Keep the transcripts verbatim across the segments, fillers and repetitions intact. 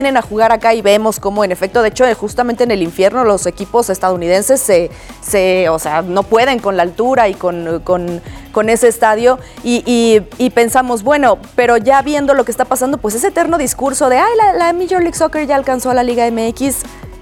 vienen a jugar acá y vemos cómo en efecto, de hecho, justamente en el infierno los equipos estadounidenses se, se o sea, no pueden con la altura y con, con, con ese estadio y, y, y pensamos, bueno, pero ya viendo lo que está pasando, pues ese eterno discurso de, ay, la, la Major League Soccer ya alcanzó a la Liga M X,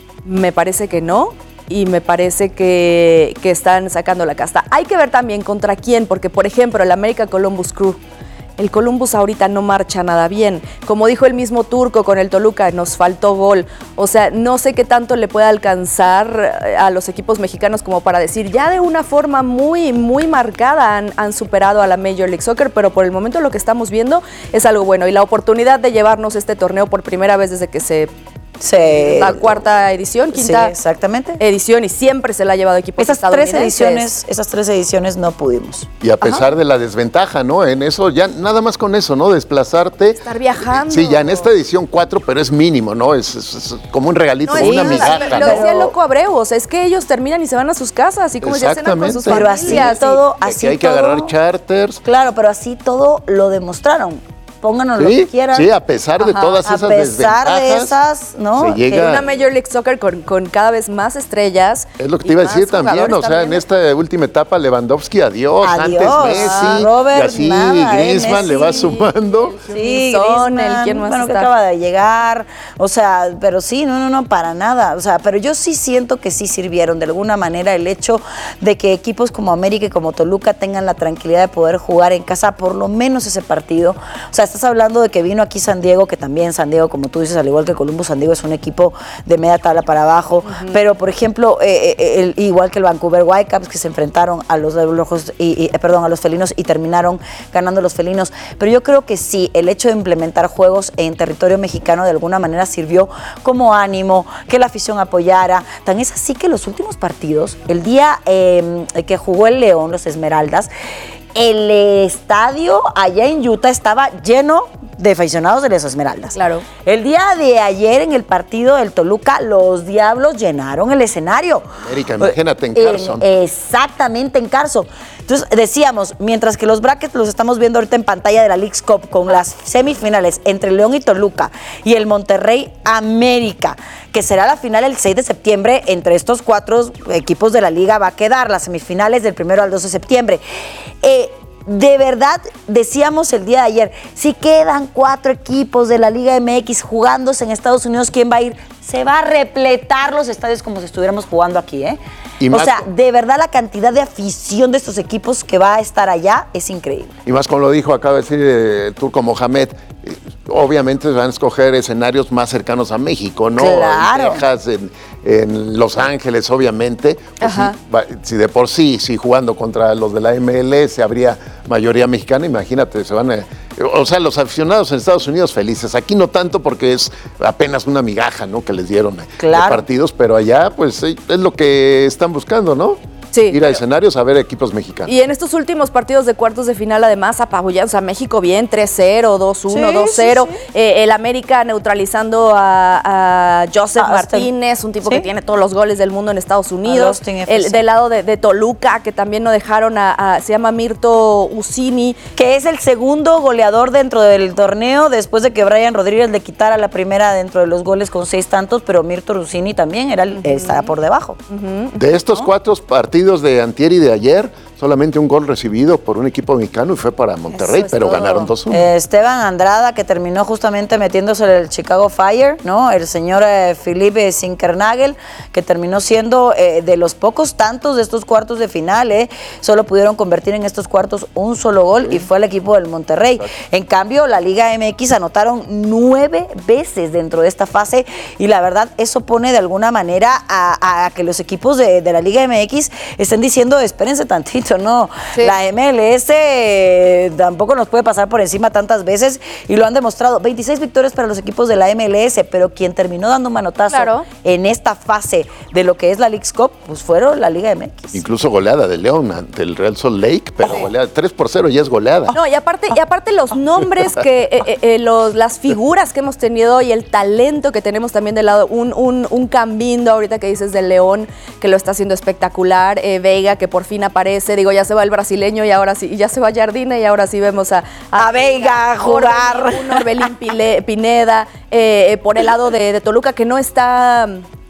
me parece que no. Y me parece que, que están sacando la casta. Hay que ver también contra quién, porque por ejemplo el América Columbus Crew, el Columbus ahorita no marcha nada bien. Como dijo el mismo Turco con el Toluca, nos faltó gol. O sea, no sé qué tanto le puede alcanzar a los equipos mexicanos como para decir, ya de una forma muy, muy marcada han, han superado a la Major League Soccer, pero por el momento lo que estamos viendo es algo bueno. Y la oportunidad de llevarnos este torneo por primera vez desde que se... Se, la cuarta edición, quinta sí, exactamente. edición y siempre se la ha llevado equipos esas estadounidenses. tres ediciones, esas tres ediciones no pudimos. Y a pesar Ajá. de la desventaja, ¿no? En eso, ya nada más con eso, ¿no? Desplazarte. Estar viajando. Sí, ya en esta edición cuatro, pero es mínimo, ¿no? Es, es, es como un regalito, no, una migaja. Lo, lo decía el Loco Abreu, o sea, es que ellos terminan y se van a sus casas y como se cenan con sus pero familias. Así todo, así que hay todo, que agarrar charters. Claro, pero así todo lo demostraron. Pónganos sí, lo que quieran. Sí, a pesar de Ajá. todas esas desventajas. A pesar de esas, ¿no? Se llega... Una Major League Soccer con, con cada vez más estrellas. Es lo que te iba a decir también, o sea, también. En esta última etapa Lewandowski, adiós, adiós. antes Messi, Robert, y así nada, Griezmann eh, le va sumando. Sí, Son el quién más bueno, está. que acaba de llegar, o sea, pero sí, no, no, no, para nada, o sea, pero yo sí siento que sí sirvieron de alguna manera el hecho de que equipos como América y como Toluca tengan la tranquilidad de poder jugar en casa por lo menos ese partido, o sea, estás hablando de que vino aquí San Diego, que también San Diego, como tú dices, al igual que Columbus, San Diego es un equipo de media tabla para abajo, uh-huh. pero por ejemplo, eh, el, igual que el Vancouver Whitecaps, que se enfrentaron a los rojos y, y perdón, a los felinos y terminaron ganando los felinos, pero yo creo que sí, el hecho de implementar juegos en territorio mexicano de alguna manera sirvió como ánimo, que la afición apoyara, tan es así que los últimos partidos, el día eh, que jugó el León, los Esmeraldas, el estadio allá en Utah estaba lleno de aficionados de las Esmeraldas. Claro. El día de ayer en el partido del Toluca, los Diablos llenaron el escenario. América, imagínate en Carson. En, exactamente, en Carson. Entonces, decíamos, mientras que los brackets los estamos viendo ahorita en pantalla de la Leagues Cup con las semifinales entre León y Toluca y el Monterrey América, que será la final el seis de septiembre, entre estos cuatro equipos de la liga va a quedar las semifinales del primero al dos de septiembre. Eh, De verdad, decíamos el día de ayer, si quedan cuatro equipos de la Liga M X jugándose en Estados Unidos, ¿quién va a ir? Se va a repletar los estadios como si estuviéramos jugando aquí, ¿eh? Y o más, sea, de verdad la cantidad de afición de estos equipos que va a estar allá es increíble. Y más como lo dijo, acaba de decir eh, Turco Mohamed, eh, obviamente van a escoger escenarios más cercanos a México, ¿no? Claro. En Texas, en, en Los Ángeles, obviamente. Pues si, va, si de por sí, si jugando contra los de la M L S habría mayoría mexicana, imagínate, se van a... O sea, los aficionados en Estados Unidos felices. Aquí no tanto porque es apenas una migaja, ¿no? Que les dieron claro. de partidos, pero allá pues es lo que están buscando, ¿no? Sí, ir a escenarios a ver equipos mexicanos. Y en estos últimos partidos de cuartos de final, además, apabullados, o sea, México bien, tres cero, dos uno, dos cero. Sí, sí. Eh, el América neutralizando a, a Joseph ah, Martínez, un tipo ¿sí? que tiene todos los goles del mundo en Estados Unidos. El, del lado de, de Toluca, que también no dejaron a, a, se llama Mirto Ucini. Que es el segundo goleador dentro del torneo, después de que Brian Rodríguez le quitara la primera dentro de los goles con seis tantos, pero Mirto Ucini también era, uh-huh. estaba por debajo. Uh-huh. De estos ¿no? cuatro partidos de antier y de ayer, solamente un gol recibido por un equipo mexicano y fue para Monterrey, pero todo. Ganaron dos uno. Eh, Esteban Andrada, que terminó justamente metiéndose en el Chicago Fire, ¿no? El señor eh, Felipe Zinkernagel, que terminó siendo eh, de los pocos tantos de estos cuartos de final, ¿eh? Solo pudieron convertir en estos cuartos un solo gol sí. y fue el equipo del Monterrey. Exacto. En cambio, la Liga M X anotaron nueve veces dentro de esta fase y la verdad, eso pone de alguna manera a, a que los equipos de, de la Liga M X estén diciendo, espérense tantito, no, sí. la M L S eh, tampoco nos puede pasar por encima tantas veces y lo han demostrado. veintiséis victorias para los equipos de la M L S, pero quien terminó dando manotazo claro. en esta fase de lo que es la Leagues Cup, pues fueron la Liga M X. Incluso goleada de León ante el Real Salt Lake, pero sí. goleada tres por cero ya es goleada. No, y aparte, y aparte los nombres que, eh, eh, los, las figuras que hemos tenido y el talento que tenemos también del lado, un, un, un Cambindo ahorita que dices del León, que lo está haciendo espectacular, eh, Vega que por fin aparece, digo, ya se va el brasileño y ahora sí, y ya se va Jardine y ahora sí vemos a, a, a Veiga jugar. Orbelín, un Orbelín Pineda, eh, por el lado de, de Toluca, que no está...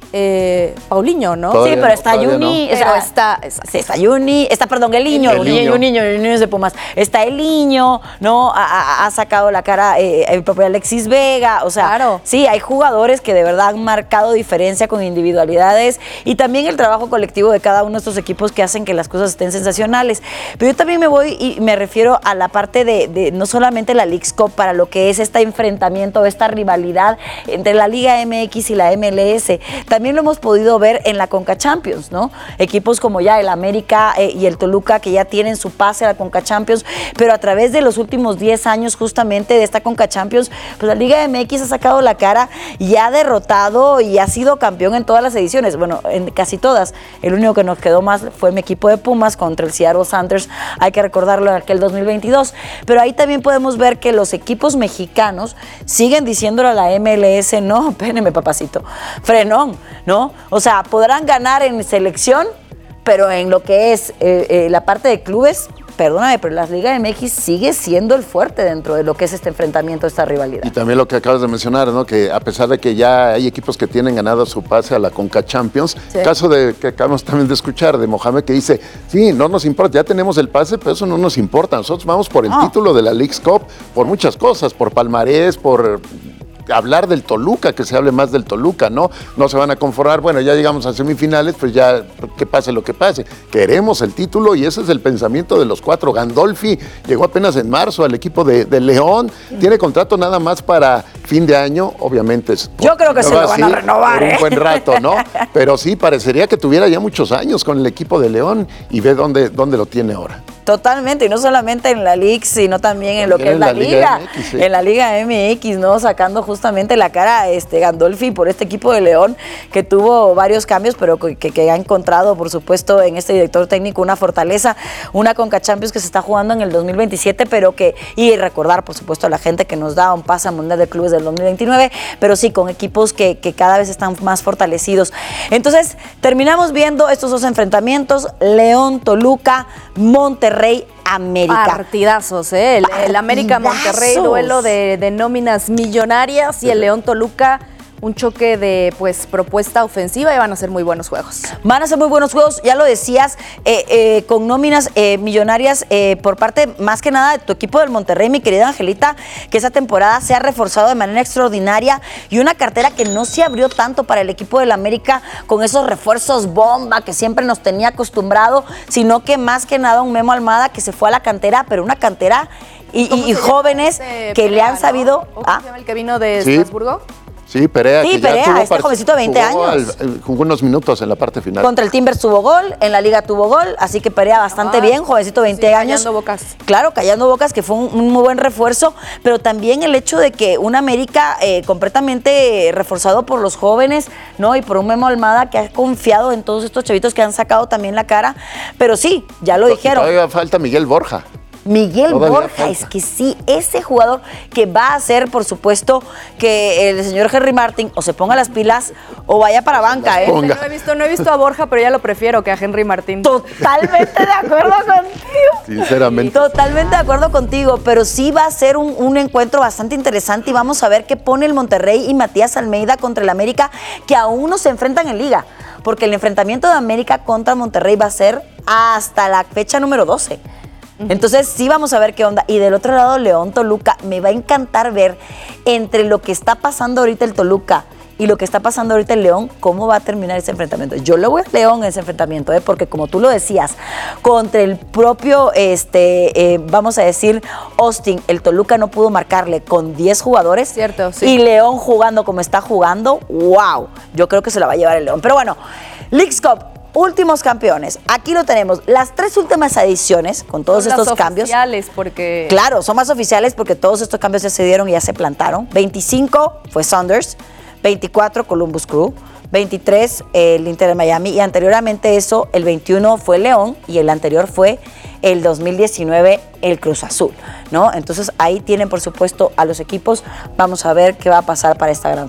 Eh, Paulinho, ¿no? Todavía sí, pero está Juni, no. o sea, pero está, sí, está Juni, está, perdón, el niño, el niño, el niño, el niño es de Pumas. Está el niño, ¿no? Ha, ha, ha sacado la cara eh, el propio Alexis Vega, o sea, claro. Sí, hay jugadores que de verdad han marcado diferencia con individualidades y también el trabajo colectivo de cada uno de estos equipos que hacen que las cosas estén sensacionales. Pero yo también me voy y me refiero a la parte de, de no solamente la Leagues Cup, para lo que es este enfrentamiento, esta rivalidad entre la Liga M X y la M L S. También lo hemos podido ver en la Conca Champions, ¿no? Equipos como ya el América eh, y el Toluca que ya tienen su pase a la Conca Champions, pero a través de los últimos diez años justamente de esta Conca Champions, pues la Liga M X ha sacado la cara y ha derrotado y ha sido campeón en todas las ediciones, bueno, en casi todas. El único que nos quedó más fue mi equipo de Pumas contra el Seattle Sounders, hay que recordarlo en aquel dos mil veintidós, pero ahí también podemos ver que los equipos mexicanos siguen diciéndole a la M L S, no, espérenme papacito, frenón, ¿no? O sea, podrán ganar en selección, pero en lo que es eh, eh, la parte de clubes, perdóname, pero la Liga M X sigue siendo el fuerte dentro de lo que es este enfrentamiento, esta rivalidad. Y también lo que acabas de mencionar, ¿no? Que a pesar de que ya hay equipos que tienen ganado su pase a la Conca Champions, sí. Caso de que acabamos también de escuchar de Mohamed que dice, sí, no nos importa, ya tenemos el pase, pero eso no nos importa. Nosotros vamos por el no. título de la Leagues Cup, por muchas cosas, por palmarés, por... hablar del Toluca, que se hable más del Toluca, ¿no? No se van a conformar, bueno, ya llegamos a semifinales, pues ya que pase lo que pase. Queremos el título y ese es el pensamiento de los cuatro. Gandolfi llegó apenas en marzo al equipo de, de León, tiene contrato nada más para fin de año, obviamente. Es, Yo creo que se lo van a renovar, por ¿eh? un buen rato, ¿no? Pero sí, parecería que tuviera ya muchos años con el equipo de León y ve dónde, dónde lo tiene ahora. Totalmente, y no solamente en la League, sino también en lo que es la, la Liga, Liga M X, sí. En la Liga M X, ¿no? Sacando justamente la cara este Gandolfi por este equipo de León, que tuvo varios cambios, pero que, que ha encontrado, por supuesto, en este director técnico una fortaleza, una Conca Champions que se está jugando en el dos mil veintisiete, pero que, y recordar, por supuesto, a la gente que nos da un pase a Mundial de Clubes del dos mil veintinueve, pero sí, con equipos que, que cada vez están más fortalecidos. Entonces, terminamos viendo estos dos enfrentamientos, León, Toluca, Monterrey, América. Partidazos, ¿eh? El, el América-Monterrey, duelo de, de nóminas millonarias y el León-Toluca, un choque de pues propuesta ofensiva y van a ser muy buenos juegos. Van a ser muy buenos juegos, ya lo decías, eh, eh, con nóminas eh, millonarias eh, por parte más que nada de tu equipo del Monterrey, mi querida Angelita, que esa temporada se ha reforzado de manera extraordinaria y una cartera que no se abrió tanto para el equipo del América con esos refuerzos bomba que siempre nos tenía acostumbrado, sino que más que nada un Memo Almada que se fue a la cantera, pero una cantera y, y, y jóvenes que Perea, le han sabido... ¿no? ¿Cómo se llama el que vino de sí. Estrasburgo? Sí, Perea. Sí, que Perea, ya tuvo este jovencito de veinte jugó años. Al, jugó unos minutos en la parte final. Contra el Timbers tuvo gol, en la Liga tuvo gol, así que Perea bastante ah, bien, jovencito de veinte sí, años. Callando bocas. Claro, callando bocas, que fue un, un muy buen refuerzo, pero también el hecho de que un América eh, completamente reforzado por los jóvenes, ¿no? Y por un Memo Almada que ha confiado en todos estos chavitos que han sacado también la cara, pero sí, ya lo dijeron. Todavía falta Miguel Borja. Miguel Todavía Borja, falta. Es que sí, ese jugador que va a hacer, por supuesto, que el señor Henry Martin o se ponga las pilas o vaya para banca, ¿eh? No he visto, no he visto a Borja, pero ya lo prefiero que a Henry Martin. Totalmente de acuerdo contigo. Sinceramente. Totalmente de acuerdo contigo, pero sí va a ser un, un encuentro bastante interesante y vamos a ver qué pone el Monterrey y Matías Almeida contra el América, que aún no se enfrentan en Liga, porque el enfrentamiento de América contra Monterrey va a ser hasta la fecha número doce. Entonces sí vamos a ver qué onda. Y del otro lado, León Toluca, me va a encantar ver entre lo que está pasando ahorita el Toluca y lo que está pasando ahorita el León, cómo va a terminar ese enfrentamiento. Yo le voy a León en ese enfrentamiento, ¿eh? Porque como tú lo decías, contra el propio, este, eh, vamos a decir, Austin, el Toluca no pudo marcarle con diez jugadores. Cierto, sí. Y León jugando como está jugando, wow, yo creo que se la va a llevar el León. Pero bueno, Leagues Cup. Últimos campeones, aquí lo tenemos, las tres últimas ediciones con todos son estos las cambios. Oficiales porque... Claro, son más oficiales porque todos estos cambios ya se dieron y ya se plantaron. veinticinco fue Sounders, veinticuatro Columbus Crew, veintitrés el Inter de Miami y anteriormente eso, el veintiuno fue León y el anterior fue el dos mil diecinueve el Cruz Azul, ¿no? Entonces ahí tienen por supuesto a los equipos, vamos a ver qué va a pasar para esta gran final.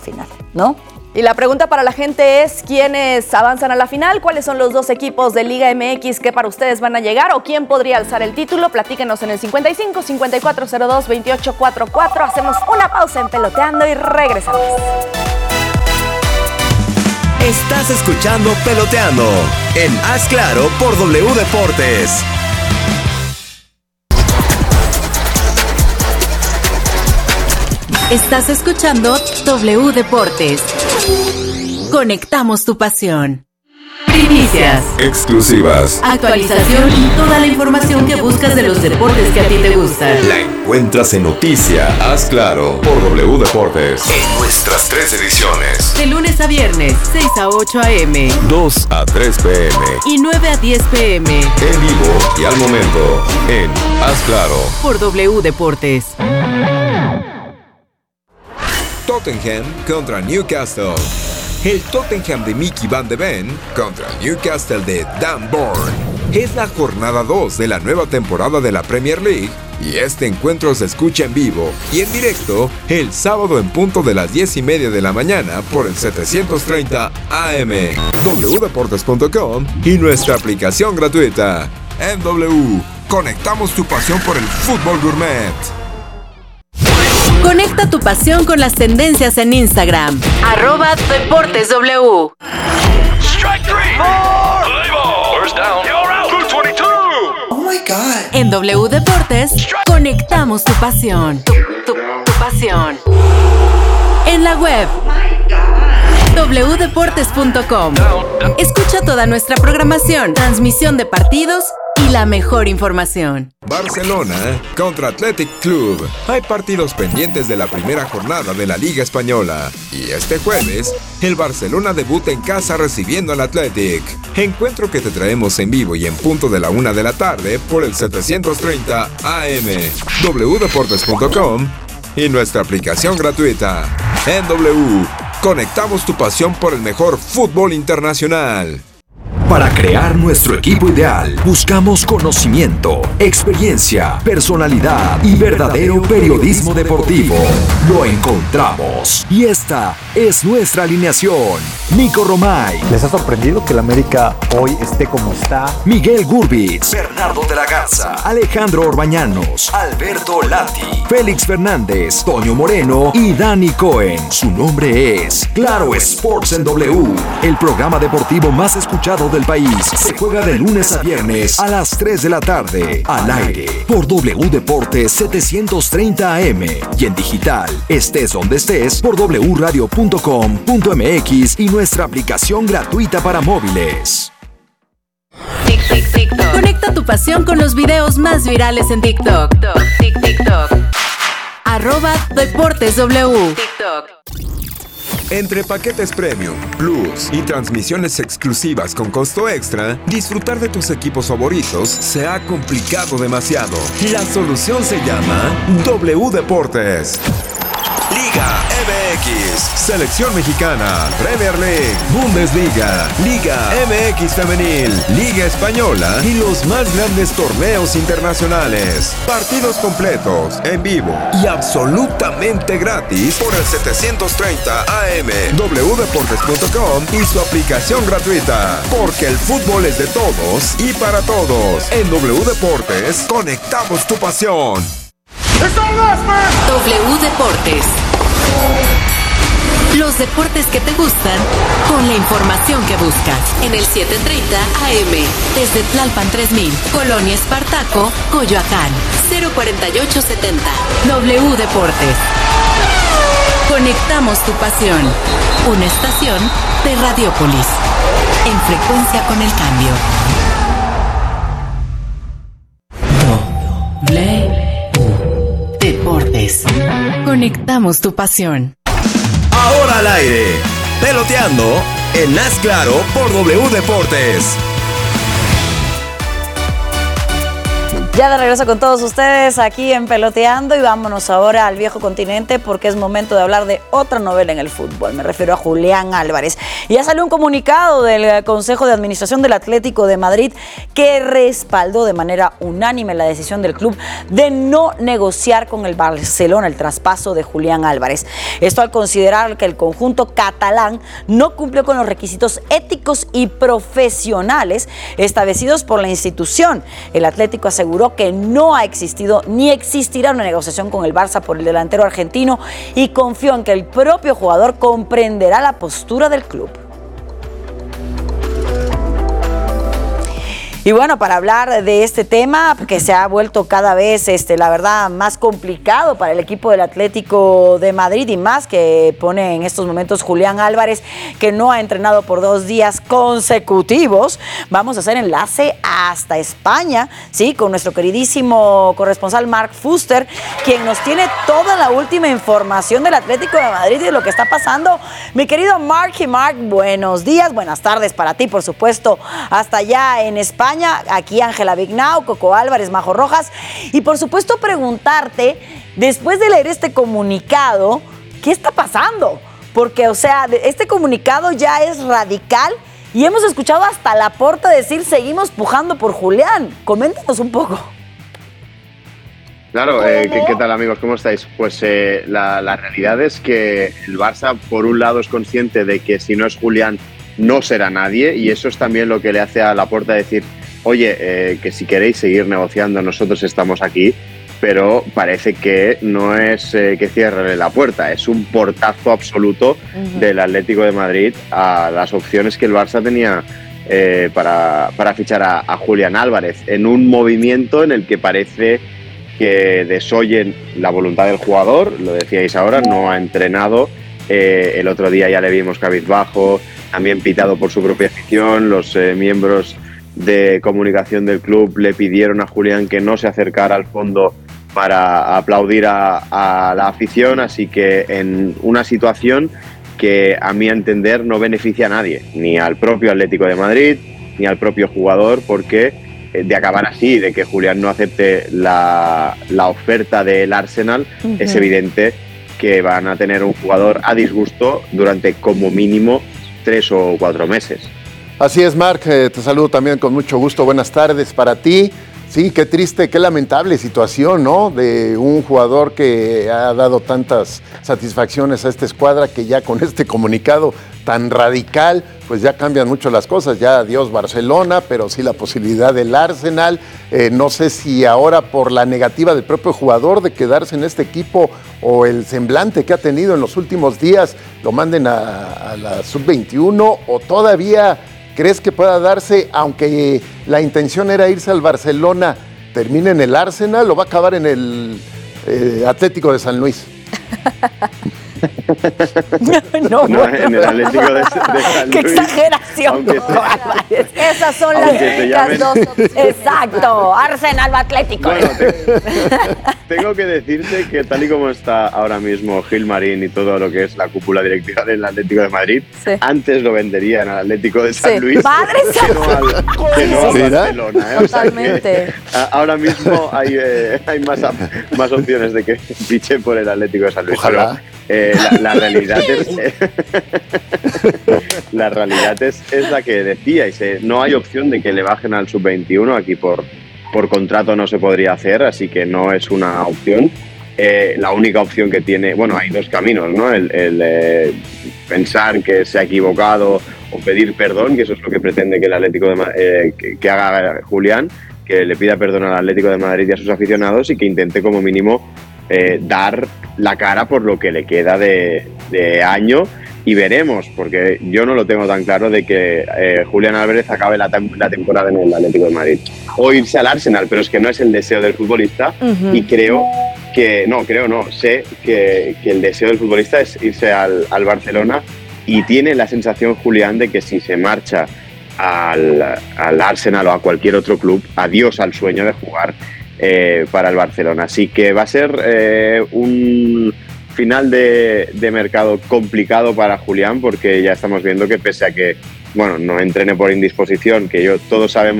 ¿no? Y la pregunta para la gente es, ¿quiénes avanzan a la final? ¿Cuáles son los dos equipos de Liga M X que para ustedes van a llegar? ¿O quién podría alzar el título? Platíquenos en el cincuenta y cinco, cincuenta y cuatro cero dos, veintiocho cuarenta y cuatro. Hacemos una pausa en Peloteando y regresamos. Estás escuchando Peloteando en Haz Claro por W Deportes. Estás escuchando W Deportes. Conectamos tu pasión. Primicias, exclusivas, actualización y toda la información que buscas de los deportes que a ti te gustan. La encuentras en Noticia Haz Claro por W Deportes. En nuestras tres ediciones. De lunes a viernes, seis a ocho a eme dos a tres pe eme y nueve a diez pe eme. En vivo y al momento en Haz Claro por W Deportes. Tottenham contra Newcastle. El Tottenham de Mickey Van de Ven contra Newcastle de Dan Burn. Es la jornada dos de la nueva temporada de la Premier League y este encuentro se escucha en vivo y en directo el sábado en punto de las diez y media de la mañana por el setecientos treinta A M, w deportes punto com y nuestra aplicación gratuita. En W, conectamos tu pasión por el fútbol gourmet. Conecta tu pasión con las tendencias en Instagram. Arroba Deportes W. Strike three. Play ball. First down. You're out. Blue veintidós. Oh my God. En W Deportes, conectamos tu pasión. Tu, tu, tu pasión. En la web. w deportes punto com. Escucha toda nuestra programación, transmisión de partidos y la mejor información. Barcelona contra Athletic Club. Hay partidos pendientes de la primera jornada de la Liga Española. Y este jueves, el Barcelona debuta en casa recibiendo al Athletic. Encuentro que te traemos en vivo y en punto de la una de la tarde por el setecientos treinta A M, w deportes punto com y nuestra aplicación gratuita. En W, conectamos tu pasión por el mejor fútbol internacional. Para crear nuestro equipo ideal, buscamos conocimiento, experiencia, personalidad y verdadero periodismo deportivo. Lo encontramos. Y esta es nuestra alineación. Nico Romay. ¿Les ha sorprendido que el América hoy esté como está? Miguel Gurbitz. Bernardo de la Garza. Alejandro Orbañanos. Alberto Lati. Félix Fernández. Toño Moreno y Dani Cohen. Su nombre es Claro Sports en W. El programa deportivo más escuchado del país. Se juega de lunes a viernes a las tres de la tarde. Al aire por W Deportes setecientos treinta A M y en digital, estés donde estés, por w radio punto com punto m x y nuestra aplicación gratuita para móviles. Tic, tic, TikTok. Conecta tu pasión con los videos más virales en TikTok. Tic, TikTok. Arroba Deportes W. TikTok. Entre paquetes premium, plus y transmisiones exclusivas con costo extra, disfrutar de tus equipos favoritos se ha complicado demasiado. La solución se llama W Deportes. Liga M X, Selección Mexicana, Premier League, Bundesliga, Liga M X Femenil, Liga Española y los más grandes torneos internacionales. Partidos completos, en vivo y absolutamente gratis por el setecientos treinta A M, w deportes punto com y su aplicación gratuita. Porque el fútbol es de todos y para todos. En W Deportes, conectamos tu pasión. W Deportes. Los deportes que te gustan con la información que buscas. En el setecientos treinta A M, desde Tlalpan tres mil, Colonia Espartaco, Coyoacán, cero cuarenta y ocho setenta. W Deportes. Conectamos tu pasión. Una estación de Radiopolis. En frecuencia con el cambio. W Deportes. Conectamos tu pasión. Ahora al aire, Peloteando en Haz Claro por W Deportes. Ya de regreso con todos ustedes aquí en Peloteando y vámonos ahora al viejo continente porque es momento de hablar de otra novela en el fútbol. Me refiero a Julián Álvarez. Y ya salió un comunicado del Consejo de Administración del Atlético de Madrid que respaldó de manera unánime la decisión del club de no negociar con el Barcelona el traspaso de Julián Álvarez. Esto al considerar que el conjunto catalán no cumplió con los requisitos éticos y profesionales establecidos por la institución. El Atlético aseguró que no ha existido ni existirá una negociación con el Barça por el delantero argentino y confió en que el propio jugador comprenderá la postura del club. Y bueno, para hablar de este tema que se ha vuelto cada vez, este, la verdad, más complicado para el equipo del Atlético de Madrid y más que pone en estos momentos Julián Álvarez, que no ha entrenado por dos días consecutivos, vamos a hacer enlace hasta España, sí, con nuestro queridísimo corresponsal Mark Fuster, quien nos tiene toda la última información del Atlético de Madrid y de lo que está pasando. Mi querido Mark y Mark, buenos días, buenas tardes para ti, por supuesto, hasta allá en España. Aquí Ángela Vignau, Coco Álvarez, Majo Rojas. Y por supuesto preguntarte, después de leer este comunicado, ¿qué está pasando? Porque, o sea, este comunicado ya es radical y hemos escuchado hasta Laporta decir seguimos pujando por Julián. Coméntanos un poco. Claro, eh, ¿qué, ¿qué tal amigos? ¿Cómo estáis? Pues eh, la, la realidad es que el Barça, por un lado, es consciente de que si no es Julián, no será nadie, y eso es también lo que le hace a Laporta decir, oye, eh, que si queréis seguir negociando, nosotros estamos aquí, pero parece que no es eh, que cierre la puerta, es un portazo absoluto uh-huh. del Atlético de Madrid a las opciones que el Barça tenía eh, para, para fichar a, a Julián Álvarez, en un movimiento en el que parece que desoyen la voluntad del jugador, lo decíais ahora, no ha entrenado, eh, el otro día ya le vimos cabizbajo, también pitado por su propia afición. Los eh, miembros de comunicación del club le pidieron a Julián que no se acercara al fondo para aplaudir a, a la afición, así que en una situación que a mi entender no beneficia a nadie, ni al propio Atlético de Madrid, ni al propio jugador, porque eh, de acabar así, de que Julián no acepte la, la oferta del Arsenal, uh-huh. es evidente que van a tener un jugador a disgusto durante como mínimo tres o cuatro meses. Así es, Marc, eh, te saludo también con mucho gusto, buenas tardes para ti. Sí, qué triste, qué lamentable situación, ¿no? De un jugador que ha dado tantas satisfacciones a esta escuadra que ya con este comunicado tan radical, pues ya cambian mucho las cosas. Ya adiós Barcelona, pero sí la posibilidad del Arsenal. Eh, no sé si ahora por la negativa del propio jugador de quedarse en este equipo o el semblante que ha tenido en los últimos días, lo manden a, a la sub veintiuno o todavía... ¿Crees que pueda darse, aunque la intención era irse al Barcelona, termine en el Arsenal o va a acabar en el eh, Atlético de San Luis? No, no, no, en el Atlético de, de San ¡Qué Luis. exageración! No, esas son las únicas dos opciones. Exacto, Arsenal o Atlético. Bueno, te, tengo que decirte que tal y como está ahora mismo Gilmarín y todo lo que es la cúpula directiva del Atlético de Madrid, sí. antes lo venderían al Atlético de San sí. Luis ¡Padre que no al, que no al Barcelona. ¿eh? Totalmente. O sea que, ahora mismo hay, eh, hay más, más opciones de que fiche por el Atlético de San Luis. Ojalá. Pero, Eh, la, la realidad es la realidad es, es la que decíais, eh, no hay opción de que le bajen al sub veintiuno, aquí por, por contrato no se podría hacer, así que no es una opción. Eh, la única opción que tiene, bueno, hay dos caminos, ¿no? El, el eh, pensar que se ha equivocado o pedir perdón, que eso es lo que pretende que el Atlético de eh, que, que haga Julián, que le pida perdón al Atlético de Madrid y a sus aficionados y que intente como mínimo Eh, dar la cara por lo que le queda de, de año y veremos, porque yo no lo tengo tan claro de que eh, Julián Álvarez acabe la, la temporada en el Atlético de Madrid o irse al Arsenal, pero es que no es el deseo del futbolista uh-huh. y creo que, no, creo no, sé que, que el deseo del futbolista es irse al, al Barcelona y tiene la sensación Julián de que si se marcha al, al Arsenal o a cualquier otro club, adiós al sueño de jugar Eh, para el Barcelona. Así que va a ser eh, un final de, de mercado complicado para Julián, porque ya estamos viendo que pese a que bueno, no entrene por indisposición, que yo todos sabemos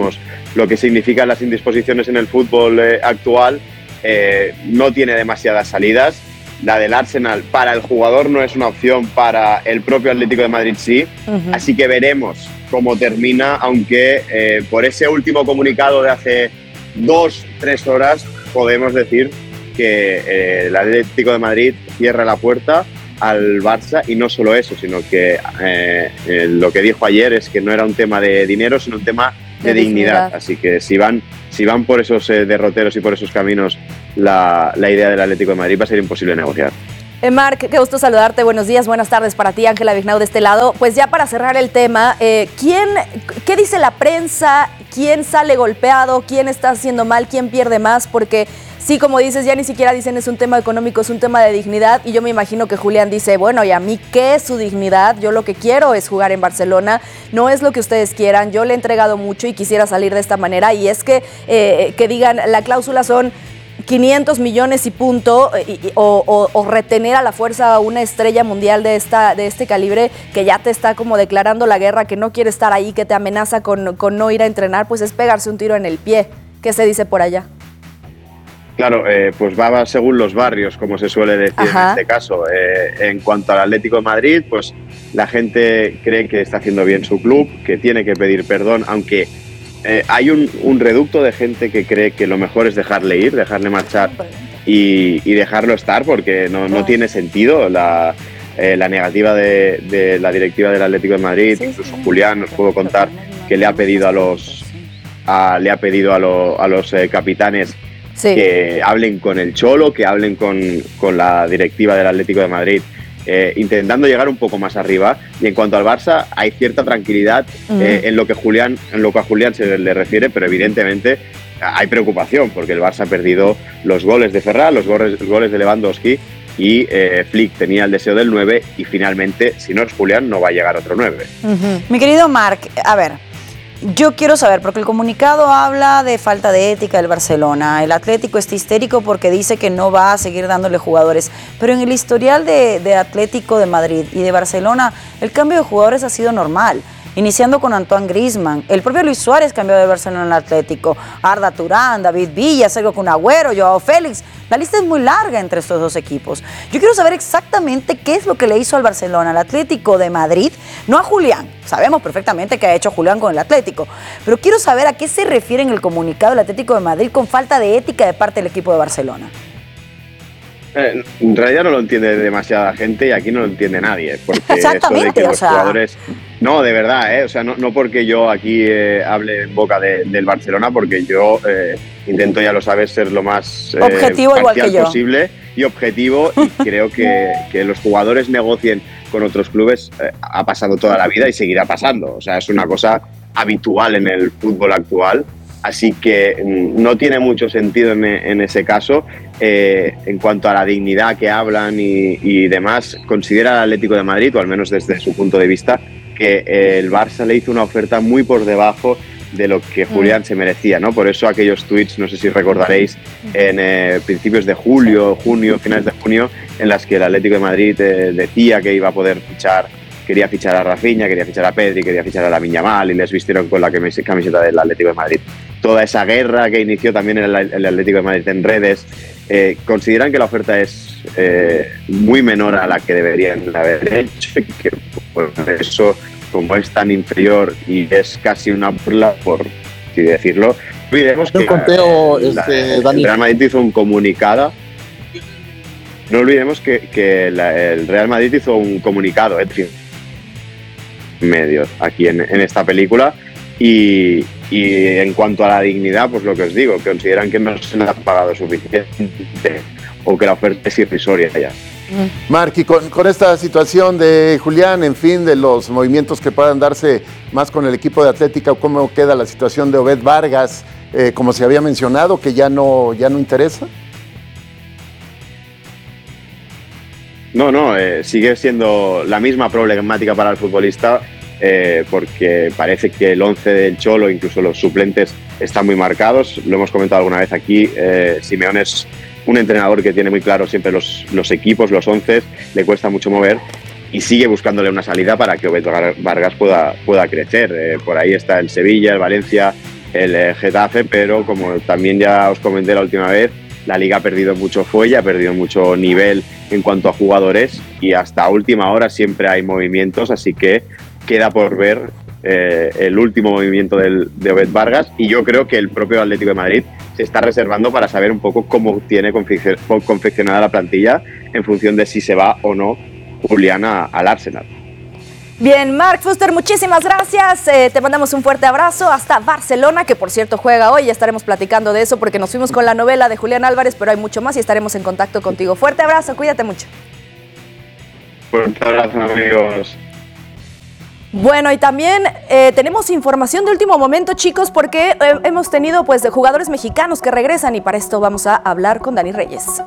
lo que significan las indisposiciones en el fútbol eh, actual, eh, no tiene demasiadas salidas. La del Arsenal para el jugador no es una opción, para el propio Atlético de Madrid sí. Uh-huh. Así que veremos cómo termina, aunque eh, por ese último comunicado de hace dos, tres horas podemos decir que eh, el Atlético de Madrid cierra la puerta al Barça, y no solo eso, sino que eh, eh, lo que dijo ayer es que no era un tema de dinero, sino un tema de, de dignidad. dignidad. Así que si van, si van por esos eh, derroteros y por esos caminos, la, la idea del Atlético de Madrid va a ser imposible negociar. Eh, Marc, qué gusto saludarte, buenos días, buenas tardes para ti, Ángela Vignau de este lado. Pues ya para cerrar el tema, eh, ¿quién, ¿qué dice la prensa? ¿Quién sale golpeado? ¿Quién está haciendo mal? ¿Quién pierde más? Porque sí, como dices, ya ni siquiera dicen es un tema económico, es un tema de dignidad, y yo me imagino que Julián dice, bueno, ¿y a mí qué es su dignidad? Yo lo que quiero es jugar en Barcelona, no es lo que ustedes quieran, yo le he entregado mucho y quisiera salir de esta manera, y es que, eh, que digan, la cláusula son quinientos millones y punto, y, y, o, o, o retener a la fuerza a una estrella mundial de, esta, de este calibre que ya te está como declarando la guerra, que no quiere estar ahí, que te amenaza con, con no ir a entrenar, pues es pegarse un tiro en el pie. ¿Qué se dice por allá? Claro, eh, pues va según los barrios, como se suele decir. Ajá. En este caso. Eh, en cuanto al Atlético de Madrid, pues la gente cree que está haciendo bien su club, que tiene que pedir perdón, aunque eh, hay un, un reducto de gente que cree que lo mejor es dejarle ir, dejarle marchar y, y dejarlo estar, porque no, no tiene sentido la, eh, la negativa de, de la directiva del Atlético de Madrid. Sí, incluso sí. Julián, os puedo contar que le ha pedido a los, a, le ha pedido a, lo, a los eh, capitanes Sí. que hablen con el Cholo, que hablen con, con la directiva del Atlético de Madrid, eh, intentando llegar un poco más arriba. Y en cuanto al Barça, hay cierta tranquilidad uh-huh. eh, en lo que Julián, en lo que a Julián se le refiere, pero evidentemente hay preocupación, porque el Barça ha perdido los goles de Ferran, los goles, los goles de Lewandowski, y eh, Flick tenía el deseo del nueve, y finalmente, si no es Julián, no va a llegar otro nueve. Uh-huh. Mi querido Marc, a ver, yo quiero saber, porque el comunicado habla de falta de ética del Barcelona. El Atlético está histérico porque dice que no va a seguir dándole jugadores. Pero en el historial de, de Atlético de Madrid y de Barcelona, el cambio de jugadores ha sido normal. Iniciando con Antoine Griezmann, el propio Luis Suárez cambió de Barcelona al Atlético, Arda Turán, David Villa, Sergio Kun Agüero, Joao Félix. La lista es muy larga entre estos dos equipos. Yo quiero saber exactamente qué es lo que le hizo al Barcelona, al Atlético de Madrid, no a Julián. Sabemos perfectamente qué ha hecho Julián con el Atlético, pero quiero saber a qué se refiere en el comunicado del Atlético de Madrid con falta de ética de parte del equipo de Barcelona. Eh, en realidad no lo entiende demasiada gente, y aquí no lo entiende nadie, porque eso de que los sea... jugadores... No, de verdad, ¿eh? O sea, no, no porque yo aquí eh, hable en boca de, del Barcelona, porque yo eh, intento, ya lo sabes, ser lo más eh, objetivo igual que yo. posible y objetivo, y creo que, que los jugadores negocien con otros clubes eh, ha pasado toda la vida y seguirá pasando. O sea, es una cosa habitual en el fútbol actual. Así que no tiene mucho sentido en, en ese caso. Eh, en cuanto a la dignidad que hablan y, y demás, considera el Atlético de Madrid, o al menos desde su punto de vista, que eh, el Barça le hizo una oferta muy por debajo de lo que Julián mm. se merecía, ¿no? Por eso aquellos tweets, no sé si recordaréis, en eh, principios de julio, junio, finales de junio, en las que el Atlético de Madrid eh, decía que iba a poder fichar, quería fichar a Rafinha, quería fichar a Pedri, quería fichar a Lamine Yamal, y les vistieron con la camiseta del Atlético de Madrid. Toda esa guerra que inició también el, el Atlético de Madrid en redes, eh, consideran que la oferta es eh, muy menor a la que deberían haber hecho, y que por eso, como es tan inferior y es casi una burla, por así decirlo, olvidemos que conteo, la, este, el Real Madrid hizo un comunicado. No olvidemos que, que la, el Real Madrid hizo un comunicado, eh, medios aquí en, en esta película, y, y en cuanto a la dignidad, pues lo que os digo, que consideran que no se les ha pagado suficiente o que la oferta es irrisoria ya. Marc, y con, con esta situación de Julián, en fin, de los movimientos que puedan darse más con el equipo de Atlético, ¿cómo queda la situación de Obed Vargas, eh, como se había mencionado, que ya no, ya no interesa? No, no, eh, sigue siendo la misma problemática para el futbolista, eh, porque parece que el once del Cholo, incluso los suplentes, están muy marcados. Lo hemos comentado alguna vez aquí, eh, Simeone es un entrenador que tiene muy claro siempre los, los equipos, los once, le cuesta mucho mover, y sigue buscándole una salida para que Obed Vargas pueda, pueda crecer. Eh, por ahí está el Sevilla, el Valencia, el eh, Getafe, pero como también ya os comenté la última vez, la Liga ha perdido mucho fuelle, ha perdido mucho nivel en cuanto a jugadores y hasta última hora siempre hay movimientos, así que queda por ver eh, el último movimiento del, de Obed Vargas, y yo creo que el propio Atlético de Madrid se está reservando para saber un poco cómo tiene confeccionada la plantilla en función de si se va o no Julián al Arsenal. Bien, Marc Fuster, muchísimas gracias. Eh, te mandamos un fuerte abrazo hasta Barcelona, que por cierto juega hoy. Ya estaremos platicando de eso porque nos fuimos con la novela de Julián Álvarez, pero hay mucho más y estaremos en contacto contigo. Fuerte abrazo, cuídate mucho. Fuerte abrazo, amigos. Bueno, y también eh, tenemos información de último momento, chicos, porque eh, hemos tenido pues de jugadores mexicanos que regresan y para esto vamos a hablar con Dani Reyes.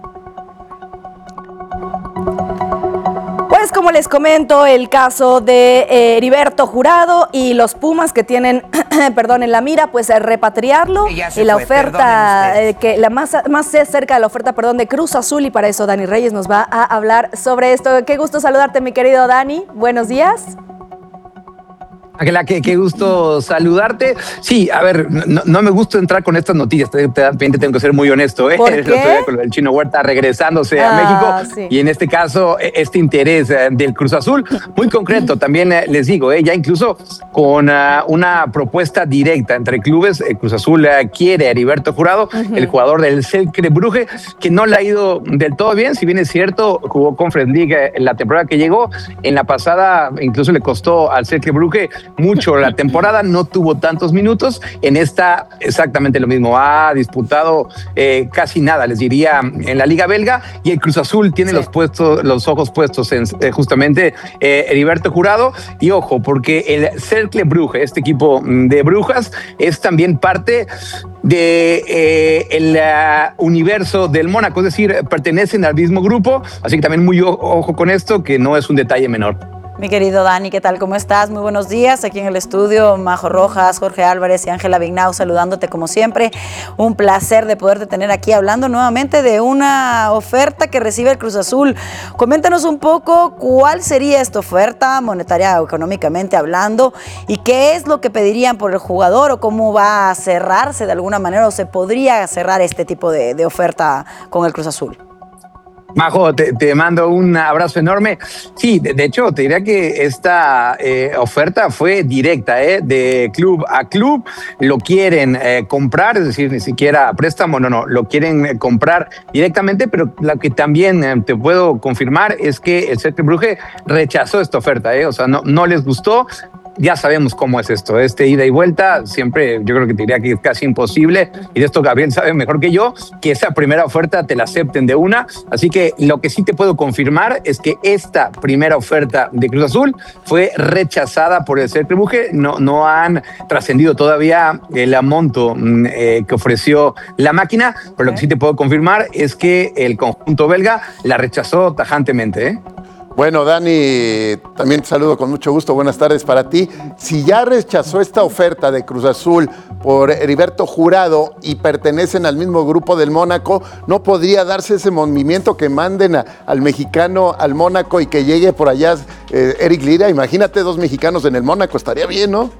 Pues como les comento, el caso de eh, Heriberto Jurado y los Pumas que tienen, perdón, en la mira, pues eh, repatriarlo y la fue, oferta, eh, que la más, más cerca de la oferta, perdón, de Cruz Azul, y para eso Dani Reyes nos va a hablar sobre esto. Qué gusto saludarte, mi querido Dani. Buenos días. Ángela, qué, qué gusto saludarte. Sí, a ver, no, no me gusta entrar con estas noticias, te, te, te tengo que ser muy honesto. ¿eh? ¿Por qué? Con el Chino Huerta regresándose ah, a México sí. Y en este caso, este interés del Cruz Azul, muy concreto, también les digo, ¿eh? ya incluso con uh, una propuesta directa entre clubes, el Cruz Azul uh, quiere a Heriberto Jurado, uh-huh. el jugador del Cercle Brugge, que no le ha ido del todo bien, si bien es cierto, jugó Conference League en la temporada que llegó, en la pasada incluso le costó al Cercle Brugge mucho la temporada, no tuvo tantos minutos, en esta exactamente lo mismo, ha disputado eh, casi nada, les diría, en la Liga Belga, y el Cruz Azul tiene sí. los, puestos, los ojos puestos en eh, justamente eh, Heriberto Jurado, y ojo, porque el Cercle Brugge, este equipo de Brujas, es también parte de eh, el uh, universo del Mónaco, es decir, pertenecen al mismo grupo, así que también muy ojo con esto, que no es un detalle menor. Mi querido Dani, ¿qué tal? ¿Cómo estás? Muy buenos días. Aquí en el estudio, Majo Rojas, Jorge Álvarez y Ángela Vignau saludándote como siempre. Un placer de poderte tener aquí hablando nuevamente de una oferta que recibe el Cruz Azul. Coméntanos un poco cuál sería esta oferta, monetaria o económicamente hablando, y qué es lo que pedirían por el jugador o cómo va a cerrarse de alguna manera o se podría cerrar este tipo de, de oferta con el Cruz Azul. Majo, te, te mando un abrazo enorme. Sí, de, de hecho, te diría que esta eh, oferta fue directa, eh, de club a club. Lo quieren eh, comprar, es decir, ni siquiera a préstamo, no, no, lo quieren eh, comprar directamente, pero lo que también eh, te puedo confirmar es que el Cercle Brugge rechazó esta oferta, eh, o sea, no, no les gustó. Ya sabemos cómo es esto, este ida y vuelta, siempre yo creo que te diría que es casi imposible, y de esto Gabriel sabe mejor que yo, que esa primera oferta te la acepten de una, así que lo que sí te puedo confirmar es que esta primera oferta de Cruz Azul fue rechazada por el Cercle Brugge, no, no han trascendido todavía el monto eh, que ofreció la máquina, pero lo que sí te puedo confirmar es que el conjunto belga la rechazó tajantemente, ¿eh? Bueno, Dani, también te saludo con mucho gusto. Buenas tardes para ti. Si ya rechazó esta oferta de Cruz Azul por Heriberto Jurado y pertenecen al mismo grupo del Mónaco, ¿no podría darse ese movimiento que manden a, al mexicano al Mónaco y que llegue por allá eh, Eric Lira? Imagínate dos mexicanos en el Mónaco, estaría bien, ¿no?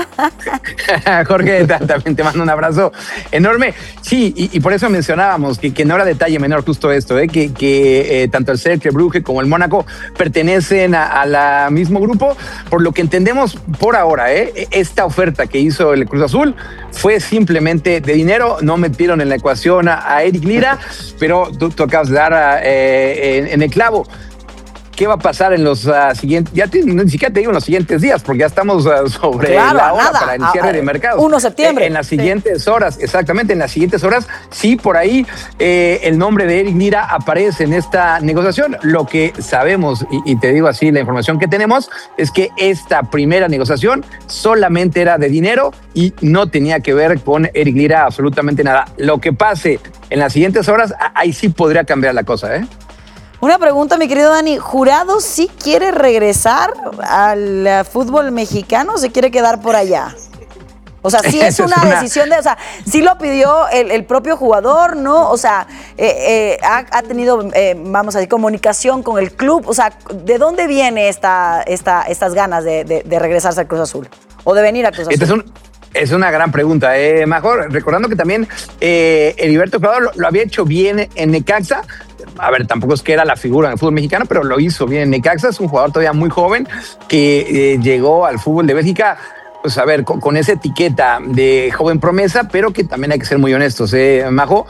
Jorge, también te mando un abrazo enorme. Sí, y, y por eso mencionábamos que, que no era detalle menor justo esto, ¿eh? que, que eh, tanto el Cercle Brugge como el Mónaco pertenecen a, a la mismo grupo, por lo que entendemos por ahora, ¿eh? esta oferta que hizo el Cruz Azul fue simplemente de dinero, no metieron en la ecuación a, a Eric Lira, pero tú, tú acabas de dar eh, en, en el clavo. ¿Qué va a pasar en los uh, siguientes? Ya te, ni siquiera te digo en los siguientes días, porque ya estamos uh, sobre claro, la hora nada. para el cierre a, de mercados. uno de septiembre. Eh, en las siguientes sí. horas, exactamente, en las siguientes horas, sí, por ahí eh, el nombre de Eric Lira aparece en esta negociación. Lo que sabemos, y, y te digo así, la información que tenemos, es que esta primera negociación solamente era de dinero y no tenía que ver con Eric Lira absolutamente nada. Lo que pase en las siguientes horas, ahí sí podría cambiar la cosa, ¿eh? Una pregunta, mi querido Dani. ¿Jurado sí quiere regresar al fútbol mexicano o se quiere quedar por allá? O sea, sí es una, es una decisión de, o sea, sí lo pidió el, el propio jugador, ¿no? O sea, eh, eh, ha, ha tenido, eh, vamos a decir, comunicación con el club. O sea, ¿de dónde viene esta, esta, estas ganas de, de, de regresarse al Cruz Azul? ¿O de venir a Cruz Azul? Este es un... Es una gran pregunta, eh, Mejor, recordando que también eh, Heriberto Jurado lo, lo había hecho bien en Necaxa. A ver, tampoco es que era la figura del fútbol mexicano, pero lo hizo bien en Necaxa. Es un jugador todavía muy joven que eh, llegó al fútbol de Bélgica, pues a ver, con, con esa etiqueta de joven promesa, pero que también hay que ser muy honestos, ¿eh, Majo?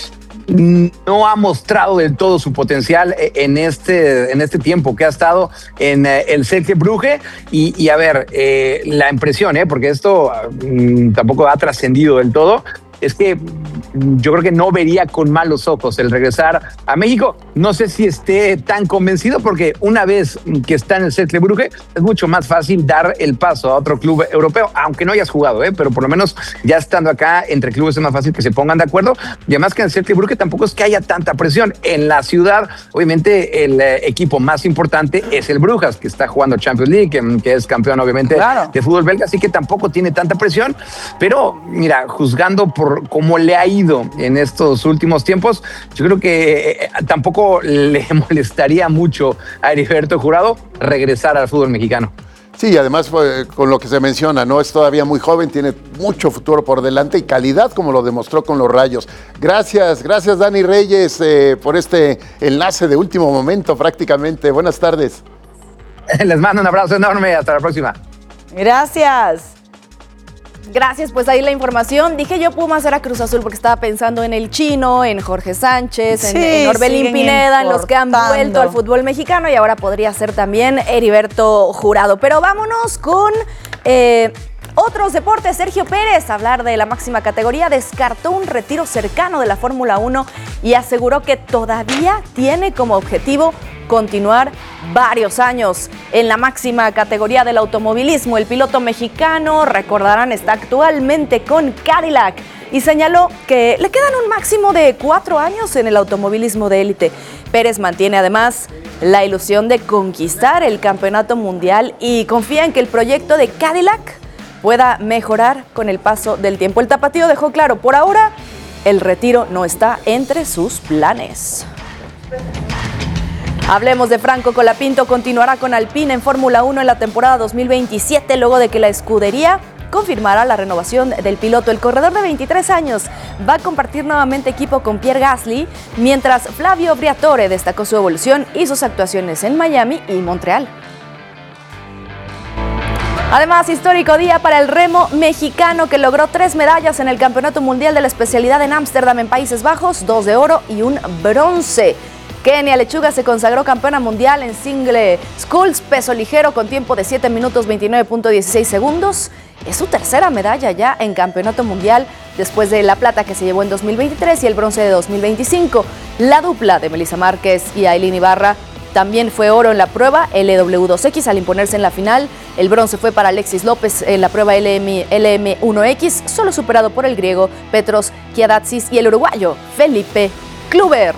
No ha mostrado del todo su potencial en este, en este tiempo que ha estado en el Cercle Brugge y, y a ver, eh, la impresión, ¿eh? porque esto mmm, tampoco ha trascendido del todo, es que yo creo que no vería con malos ojos el regresar a México. No sé si esté tan convencido porque una vez que está en el Cercle Brugge es mucho más fácil dar el paso a otro club europeo, aunque no hayas jugado, ¿eh? pero por lo menos ya estando acá entre clubes es más fácil que se pongan de acuerdo. Y además que en el Cercle Brugge tampoco es que haya tanta presión. En la ciudad, obviamente, el eh, equipo más importante es el Brujas, que está jugando Champions League, que, que es campeón obviamente claro. de fútbol belga, así que tampoco tiene tanta presión. Pero mira, juzgando por cómo le ha ido en estos últimos tiempos, yo creo que eh, tampoco le molestaría mucho a Heriberto Jurado regresar al fútbol mexicano. Sí, además pues, con lo que se menciona, no es todavía muy joven, tiene mucho futuro por delante y calidad como lo demostró con los Rayos. Gracias, gracias Dani Reyes eh, por este enlace de último momento prácticamente. Buenas tardes. Les mando un abrazo enorme, hasta la próxima. Gracias. Gracias, pues ahí la información. Dije yo Pumas era Cruz Azul porque estaba pensando en el Chino, en Jorge Sánchez, sí, en, en Orbelín Pineda, en los que han vuelto al fútbol mexicano y ahora podría ser también Heriberto Jurado. Pero vámonos con eh, otros deportes. Sergio Pérez, hablar de la máxima categoría, descartó un retiro cercano de la Fórmula uno y aseguró que todavía tiene como objetivo continuar varios años en la máxima categoría del automovilismo. El piloto mexicano, recordarán, está actualmente con Cadillac y señaló que le quedan un máximo de cuatro años en el automovilismo de élite. Pérez mantiene además la ilusión de conquistar el campeonato mundial y confía en que el proyecto de Cadillac pueda mejorar con el paso del tiempo. El tapatío dejó claro, por ahora, el retiro no está entre sus planes. Hablemos de Franco Colapinto, continuará con Alpine en Fórmula uno en la temporada dos mil veintisiete, luego de que la escudería confirmará la renovación del piloto. El corredor de veintitrés años va a compartir nuevamente equipo con Pierre Gasly, mientras Flavio Briatore destacó su evolución y sus actuaciones en Miami y Montreal. Además, histórico día para el remo mexicano que logró tres medallas en el Campeonato Mundial de la especialidad en Ámsterdam en Países Bajos, dos de oro y un bronce. Kenia Lechuga se consagró campeona mundial en single sculls peso ligero con tiempo de siete minutos veintinueve punto dieciséis segundos. Es su tercera medalla ya en campeonato mundial después de la plata que se llevó en dos mil veintitrés y el bronce de dos mil veinticinco. La dupla de Melissa Márquez y Ailín Ibarra también fue oro en la prueba L W dos X al imponerse en la final. El bronce fue para Alexis López en la prueba L M uno X, solo superado por el griego Petros Kiadatsis y el uruguayo Felipe Kluber.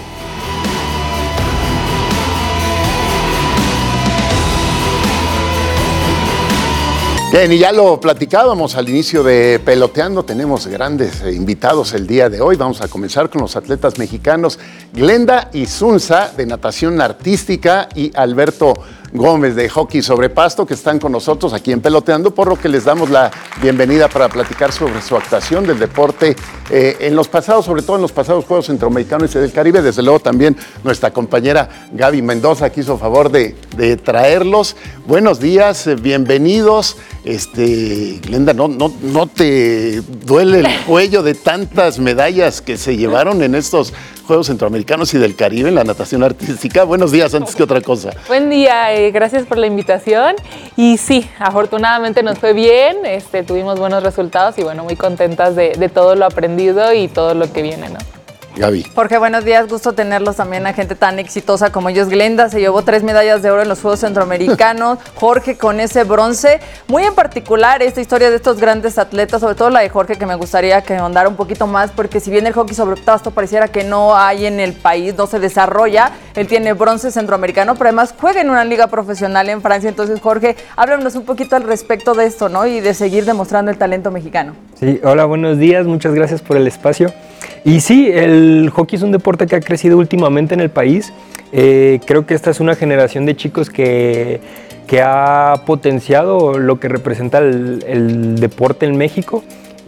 Bien, y ya lo platicábamos al inicio de Peloteando, tenemos grandes invitados el día de hoy. Vamos a comenzar con los atletas mexicanos Glenda Isunza de natación artística y Alberto Gómez de hockey sobre pasto, que están con nosotros aquí en Peloteando, por lo que les damos la bienvenida para platicar sobre su actuación del deporte eh, en los pasados, sobre todo en los pasados Juegos Centroamericanos y del Caribe. Desde luego también nuestra compañera Gaby Mendoza que hizo favor de, de traerlos. Buenos días, eh, bienvenidos. Este, Glenda, ¿no, no, ¿no te duele el cuello de tantas medallas que se llevaron en estos Juegos Centroamericanos y del Caribe en la natación artística? Buenos días, antes que otra cosa. Buen día, eh, gracias por la invitación. Y sí, afortunadamente nos fue bien, este, tuvimos buenos resultados y bueno, muy contentas de, de todo lo aprendido y todo lo que viene, ¿no? Gaby. Jorge, buenos días, gusto tenerlos también a gente tan exitosa como ellos. Glenda se llevó tres medallas de oro en los Juegos Centroamericanos, Jorge con ese bronce. Muy en particular esta historia de estos grandes atletas, sobre todo la de Jorge, que me gustaría que ahondara un poquito más, porque si bien el hockey sobre pasto pareciera que no hay en el país, no se desarrolla, él tiene bronce centroamericano, pero además juega en una liga profesional en Francia. Entonces, Jorge, háblanos un poquito al respecto de esto, ¿no? Y de seguir demostrando el talento mexicano. Sí, hola, buenos días, muchas gracias por el espacio. Y sí, el hockey es un deporte que ha crecido últimamente en el país. Eh, creo que esta es una generación de chicos que que ha potenciado lo que representa el, el deporte en México,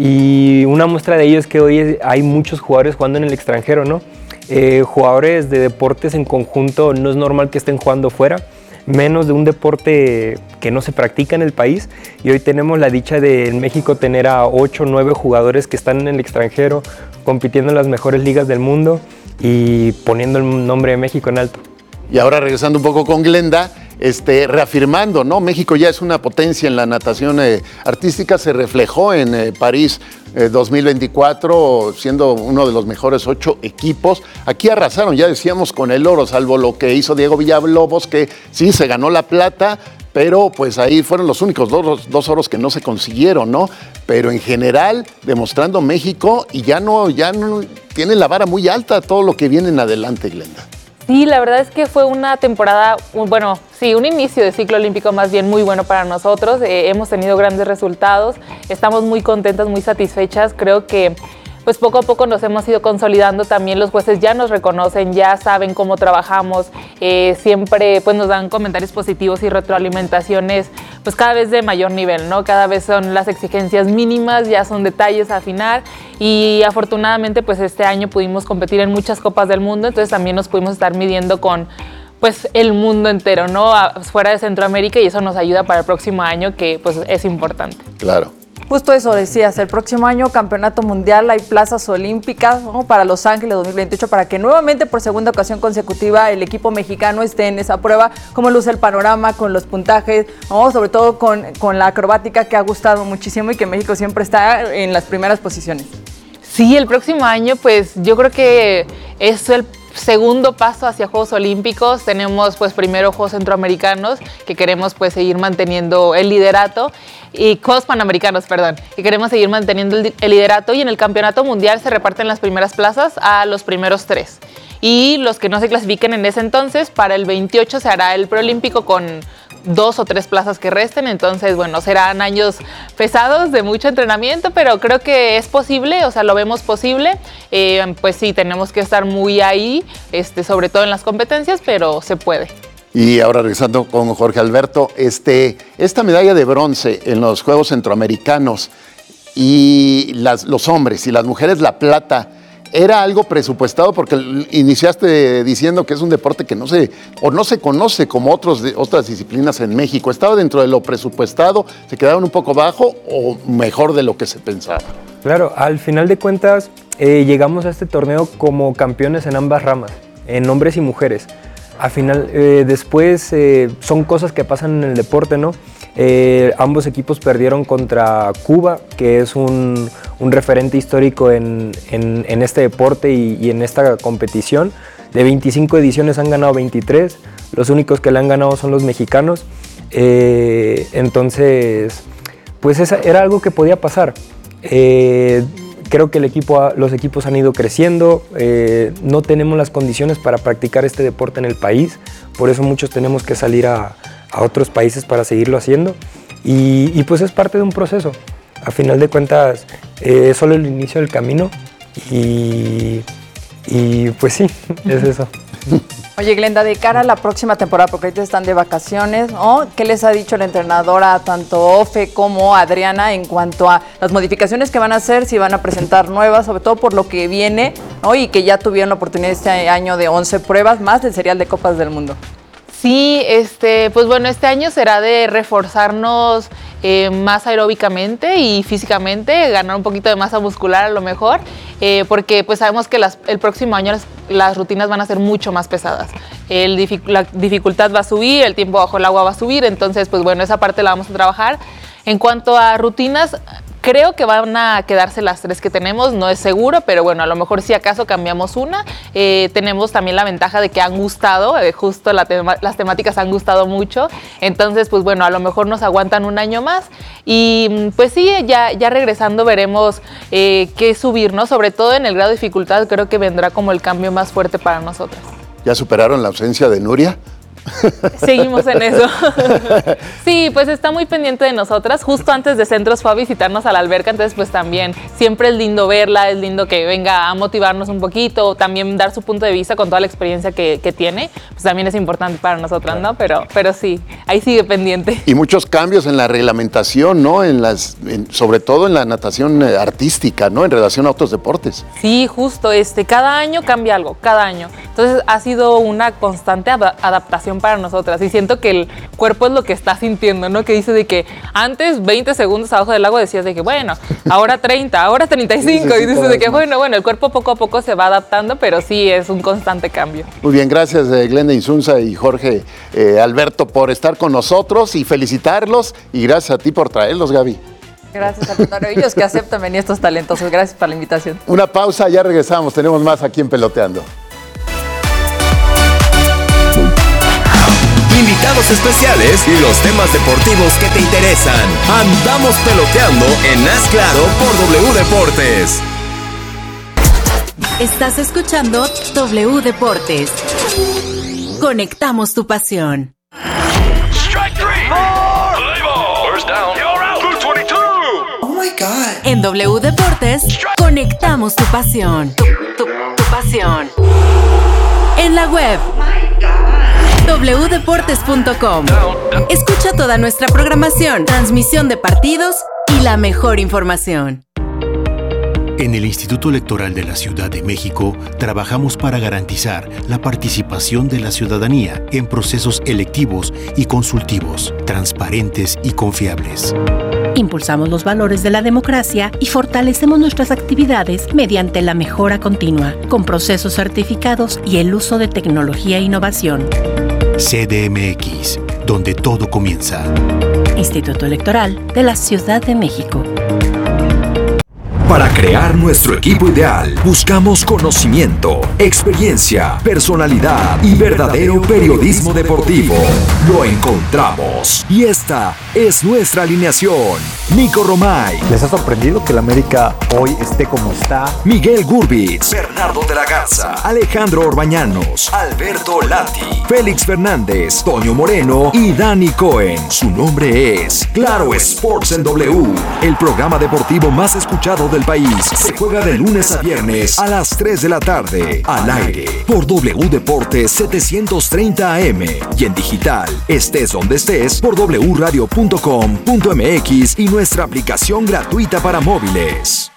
y una muestra de ello es que hoy hay muchos jugadores jugando en el extranjero, ¿no? Eh, jugadores de deportes en conjunto, no es normal que estén jugando fuera, menos de un deporte que no se practica en el país, y hoy tenemos la dicha de en México tener a ocho o nueve jugadores que están en el extranjero compitiendo en las mejores ligas del mundo y poniendo el nombre de México en alto. Y ahora regresando un poco con Glenda, este, reafirmando, ¿no? México ya es una potencia en la natación eh, artística, se reflejó en eh, París eh, dos mil veinticuatro, siendo uno de los mejores ocho equipos. Aquí arrasaron, ya decíamos, con el oro, salvo lo que hizo Diego Villalobos, que sí, se ganó la plata, pero pues ahí fueron los únicos dos, dos oros que no se consiguieron, ¿no? Pero en general, demostrando México, y ya no, ya no tiene la vara muy alta todo lo que viene en adelante, Glenda. Sí, la verdad es que fue una temporada, bueno, sí, un inicio de ciclo olímpico más bien muy bueno para nosotros. Eh, hemos tenido grandes resultados, estamos muy contentas, muy satisfechas. Creo que pues poco a poco nos hemos ido consolidando, también los jueces ya nos reconocen, ya saben cómo trabajamos, eh, siempre pues nos dan comentarios positivos y retroalimentaciones pues cada vez de mayor nivel, ¿no? Cada vez son las exigencias mínimas, ya son detalles a afinar, y afortunadamente pues este año pudimos competir en muchas copas del mundo, entonces también nos pudimos estar midiendo con pues el mundo entero, ¿no? Fuera de Centroamérica, y eso nos ayuda para el próximo año, que pues es importante. Claro. Justo eso decías, el próximo año campeonato mundial, hay plazas olímpicas, ¿no? Para Los Ángeles dos mil veintiocho, para que nuevamente por segunda ocasión consecutiva el equipo mexicano esté en esa prueba. ¿Cómo luce el panorama con los puntajes, ¿no? Sobre todo con, con la acrobática, que ha gustado muchísimo y que México siempre está en las primeras posiciones? Sí, el próximo año pues yo creo que es el segundo paso hacia Juegos Olímpicos. Tenemos pues primero Juegos Centroamericanos, que queremos pues seguir manteniendo el liderato, y Juegos Panamericanos, perdón, que queremos seguir manteniendo el, el liderato, y en el Campeonato Mundial se reparten las primeras plazas a los primeros tres. Y los que no se clasifiquen en ese entonces, para el veintiocho se hará el preolímpico con dos o tres plazas que resten. Entonces, bueno, serán años pesados de mucho entrenamiento, pero creo que es posible, o sea, lo vemos posible. Eh, pues sí, tenemos que estar muy ahí, este, sobre todo en las competencias, pero se puede. Y ahora regresando con Jorge Alberto, este, esta medalla de bronce en los Juegos Centroamericanos, y las, los hombres y las mujeres la plata, ¿era algo presupuestado? Porque iniciaste diciendo que es un deporte que no se, o no se conoce como otros, otras disciplinas en México. ¿Estaba dentro de lo presupuestado? ¿Se quedaron un poco bajo o mejor de lo que se pensaba? Claro, al final de cuentas eh, llegamos a este torneo como campeones en ambas ramas, en hombres y mujeres. Al final, eh, después eh, son cosas que pasan en el deporte, ¿no? Eh, ambos equipos perdieron contra Cuba, que es un, un referente histórico en, en, en este deporte y, y en esta competición. De veinticinco ediciones han ganado veintitrés, los únicos que le han ganado son los mexicanos. Eh, entonces, pues esa era algo que podía pasar. Eh, Creo que el equipo, los equipos han ido creciendo, eh, no tenemos las condiciones para practicar este deporte en el país, por eso muchos tenemos que salir a, a otros países para seguirlo haciendo, y, y pues es parte de un proceso. A final de cuentas, eh, es solo el inicio del camino, y, y pues sí, es eso. Oye, Glenda, de cara a la próxima temporada, porque ahorita están de vacaciones, ¿no? ¿Qué les ha dicho la entrenadora, tanto Ofe como Adriana, en cuanto a las modificaciones que van a hacer, si van a presentar nuevas, sobre todo por lo que viene, ¿no? Y que ya tuvieron la oportunidad este año de once pruebas más del serial de Copas del Mundo? Sí, este, pues bueno, este año será de reforzarnos eh, más aeróbicamente y físicamente, ganar un poquito de masa muscular a lo mejor, eh, porque pues sabemos que las, el próximo año las, las rutinas van a ser mucho más pesadas. El, la dificultad va a subir, el tiempo bajo el agua va a subir, entonces pues bueno, esa parte la vamos a trabajar. En cuanto a rutinas, creo que van a quedarse las tres que tenemos, no es seguro, pero bueno, a lo mejor si acaso cambiamos una. Eh, tenemos también la ventaja de que han gustado, eh, justo la tema, las temáticas han gustado mucho, entonces pues bueno, a lo mejor nos aguantan un año más, y pues sí, ya, ya regresando veremos eh, qué subir, ¿no? Sobre todo en el grado de dificultad, creo que vendrá como el cambio más fuerte para nosotros. ¿Ya superaron la ausencia de Nuria? Seguimos en eso. Sí, pues está muy pendiente de nosotras. Justo antes de Centros fue a visitarnos a la alberca, entonces pues también siempre es lindo verla, es lindo que venga a motivarnos un poquito, también dar su punto de vista con toda la experiencia que, que tiene, pues también es importante para nosotras, ¿no? Pero, pero sí, ahí sigue pendiente. Y muchos cambios en la reglamentación, ¿no? En las, en, sobre todo en la natación artística, ¿no? En relación a otros deportes. Sí, justo, este, cada año cambia algo, cada año. Entonces ha sido una constante ad- adaptación para nosotras y siento que el cuerpo es lo que está sintiendo, ¿no? Que dice de que antes veinte segundos abajo del agua decías de que bueno, ahora treinta, ahora treinta y cinco y dices de que bueno, bueno, el cuerpo poco a poco se va adaptando, pero sí es un constante cambio. Muy bien, gracias eh, Glenda Insunza y Jorge eh, Alberto por estar con nosotros y felicitarlos y gracias a ti por traerlos, Gaby. Gracias, Antonio. Ellos que aceptan venir estos talentosos. Gracias por la invitación. Una pausa, ya regresamos, tenemos más aquí en Peloteando. Invitados especiales y los temas deportivos que te interesan. Andamos peloteando en Haz Claro por W Deportes. Estás escuchando W Deportes. Conectamos tu pasión. Strike three. Play ball. First down. You're out. Blue twenty-two. Oh my God. En W Deportes, conectamos tu pasión. Tu, tu, tu pasión. En la web. doble u deportes punto com. Escucha toda nuestra programación, transmisión de partidos y la mejor información. En el Instituto Electoral de la Ciudad de México trabajamos para garantizar la participación de la ciudadanía en procesos electivos y consultivos, transparentes y confiables. Impulsamos los valores de la democracia y fortalecemos nuestras actividades mediante la mejora continua, con procesos certificados y el uso de tecnología e innovación. C D M X, donde todo comienza. Instituto Electoral de la Ciudad de México. Para crear nuestro equipo ideal, buscamos conocimiento, experiencia, personalidad y verdadero periodismo deportivo. Lo encontramos. Y esta es nuestra alineación. Nico Romay. ¿Les ha sorprendido que el América hoy esté como está? Miguel Gurbitz. Bernardo de la Garza. Alejandro Orbañanos. Alberto Lati. Félix Fernández. Toño Moreno y Dani Cohen. Su nombre es Claro Sports en W. El programa deportivo más escuchado del país. Se juega de lunes a viernes a las tres de la tarde. Al aire por W Deportes setecientos treinta A M y en digital, estés donde estés, por w radio punto com punto m x y nuestra aplicación gratuita para móviles.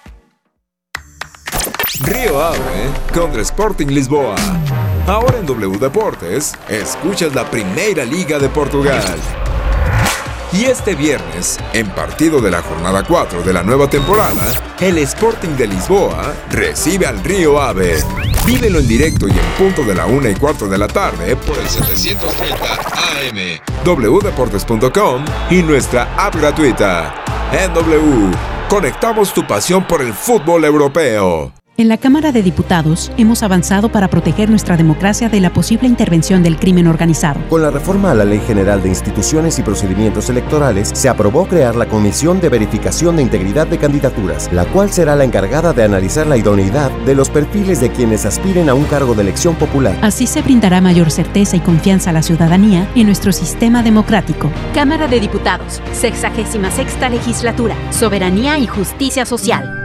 Río Ave contra Sporting Lisboa. Ahora en W Deportes, escuchas la Primeira Liga de Portugal. Y este viernes, en partido de la jornada cuatro de la nueva temporada, el Sporting de Lisboa recibe al Río Ave. Vívelo en directo y en punto de la una y cuarto de la tarde por el setecientos treinta A M, w deportes punto com y nuestra app gratuita. En W, conectamos tu pasión por el fútbol europeo. En la Cámara de Diputados hemos avanzado para proteger nuestra democracia de la posible intervención del crimen organizado. Con la reforma a la Ley General de Instituciones y Procedimientos Electorales, se aprobó crear la Comisión de Verificación de Integridad de Candidaturas, la cual será la encargada de analizar la idoneidad de los perfiles de quienes aspiren a un cargo de elección popular. Así se brindará mayor certeza y confianza a la ciudadanía en nuestro sistema democrático. Cámara de Diputados, sexagésima sexta legislatura, soberanía y justicia social.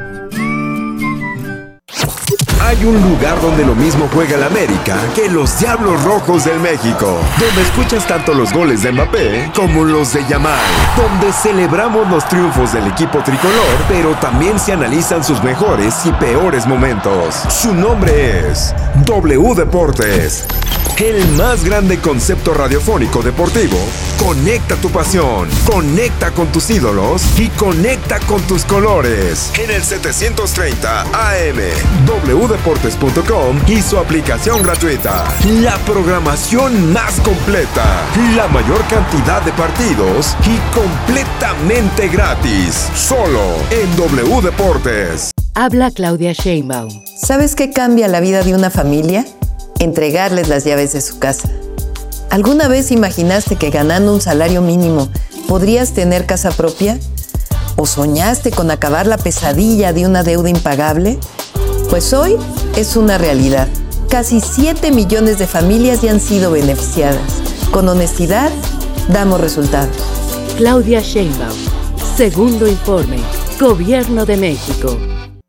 Hay un lugar donde lo mismo juega el América que los Diablos Rojos del México, donde escuchas tanto los goles de Mbappé como los de Yamal, donde celebramos los triunfos del equipo tricolor, pero también se analizan sus mejores y peores momentos. Su nombre es W Deportes. El más grande concepto radiofónico deportivo. Conecta tu pasión, conecta con tus ídolos y conecta con tus colores. En el setecientos treinta A M, w deportes punto com y su aplicación gratuita. La programación más completa, la mayor cantidad de partidos y completamente gratis. Solo en W Deportes. Habla Claudia Sheinbaum. ¿Sabes qué cambia la vida de una familia? Entregarles las llaves de su casa. ¿Alguna vez imaginaste que ganando un salario mínimo podrías tener casa propia? ¿O soñaste con acabar la pesadilla de una deuda impagable? Pues hoy es una realidad. Casi siete millones de familias ya han sido beneficiadas. Con honestidad, damos resultados. Claudia Sheinbaum. Segundo informe. Gobierno de México.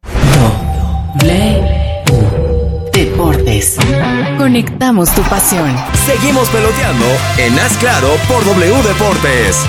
W Deportes. Conectamos tu pasión. Seguimos peloteando en Haz Claro por W Deportes.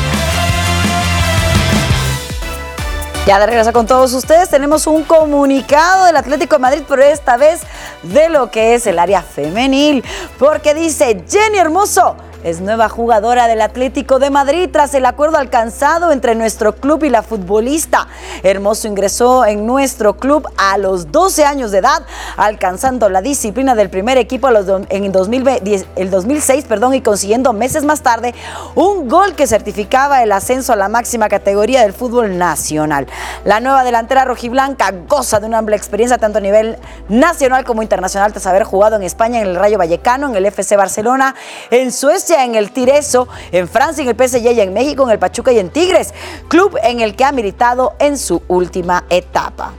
Ya de regreso con todos ustedes, tenemos un comunicado del Atlético de Madrid, pero esta vez de lo que es el área femenil, porque dice: Jenny Hermoso es nueva jugadora del Atlético de Madrid tras el acuerdo alcanzado entre nuestro club y la futbolista. Hermoso ingresó en nuestro club a los doce años de edad, alcanzando la disciplina del primer equipo a los do, en dos mil diez, el dos mil seis perdón, y consiguiendo meses más tarde un gol que certificaba el ascenso a la máxima categoría del fútbol nacional. La nueva delantera rojiblanca goza de una amplia experiencia tanto a nivel nacional como internacional, tras haber jugado en España en el Rayo Vallecano, en el F C Barcelona, en Suecia en el Tireso, en Francia en el P S G y en México en el Pachuca y en Tigres, club en el que ha militado en su última etapa.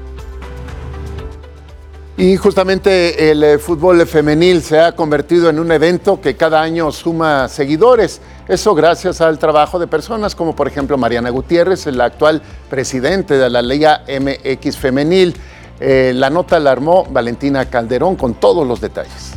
Y justamente el eh, fútbol femenil se ha convertido en un evento que cada año suma seguidores. Eso gracias al trabajo de personas como por ejemplo Mariana Gutiérrez, la actual presidente de la Liga M X Femenil. Eh, la nota la armó Valentina Calderón con todos los detalles.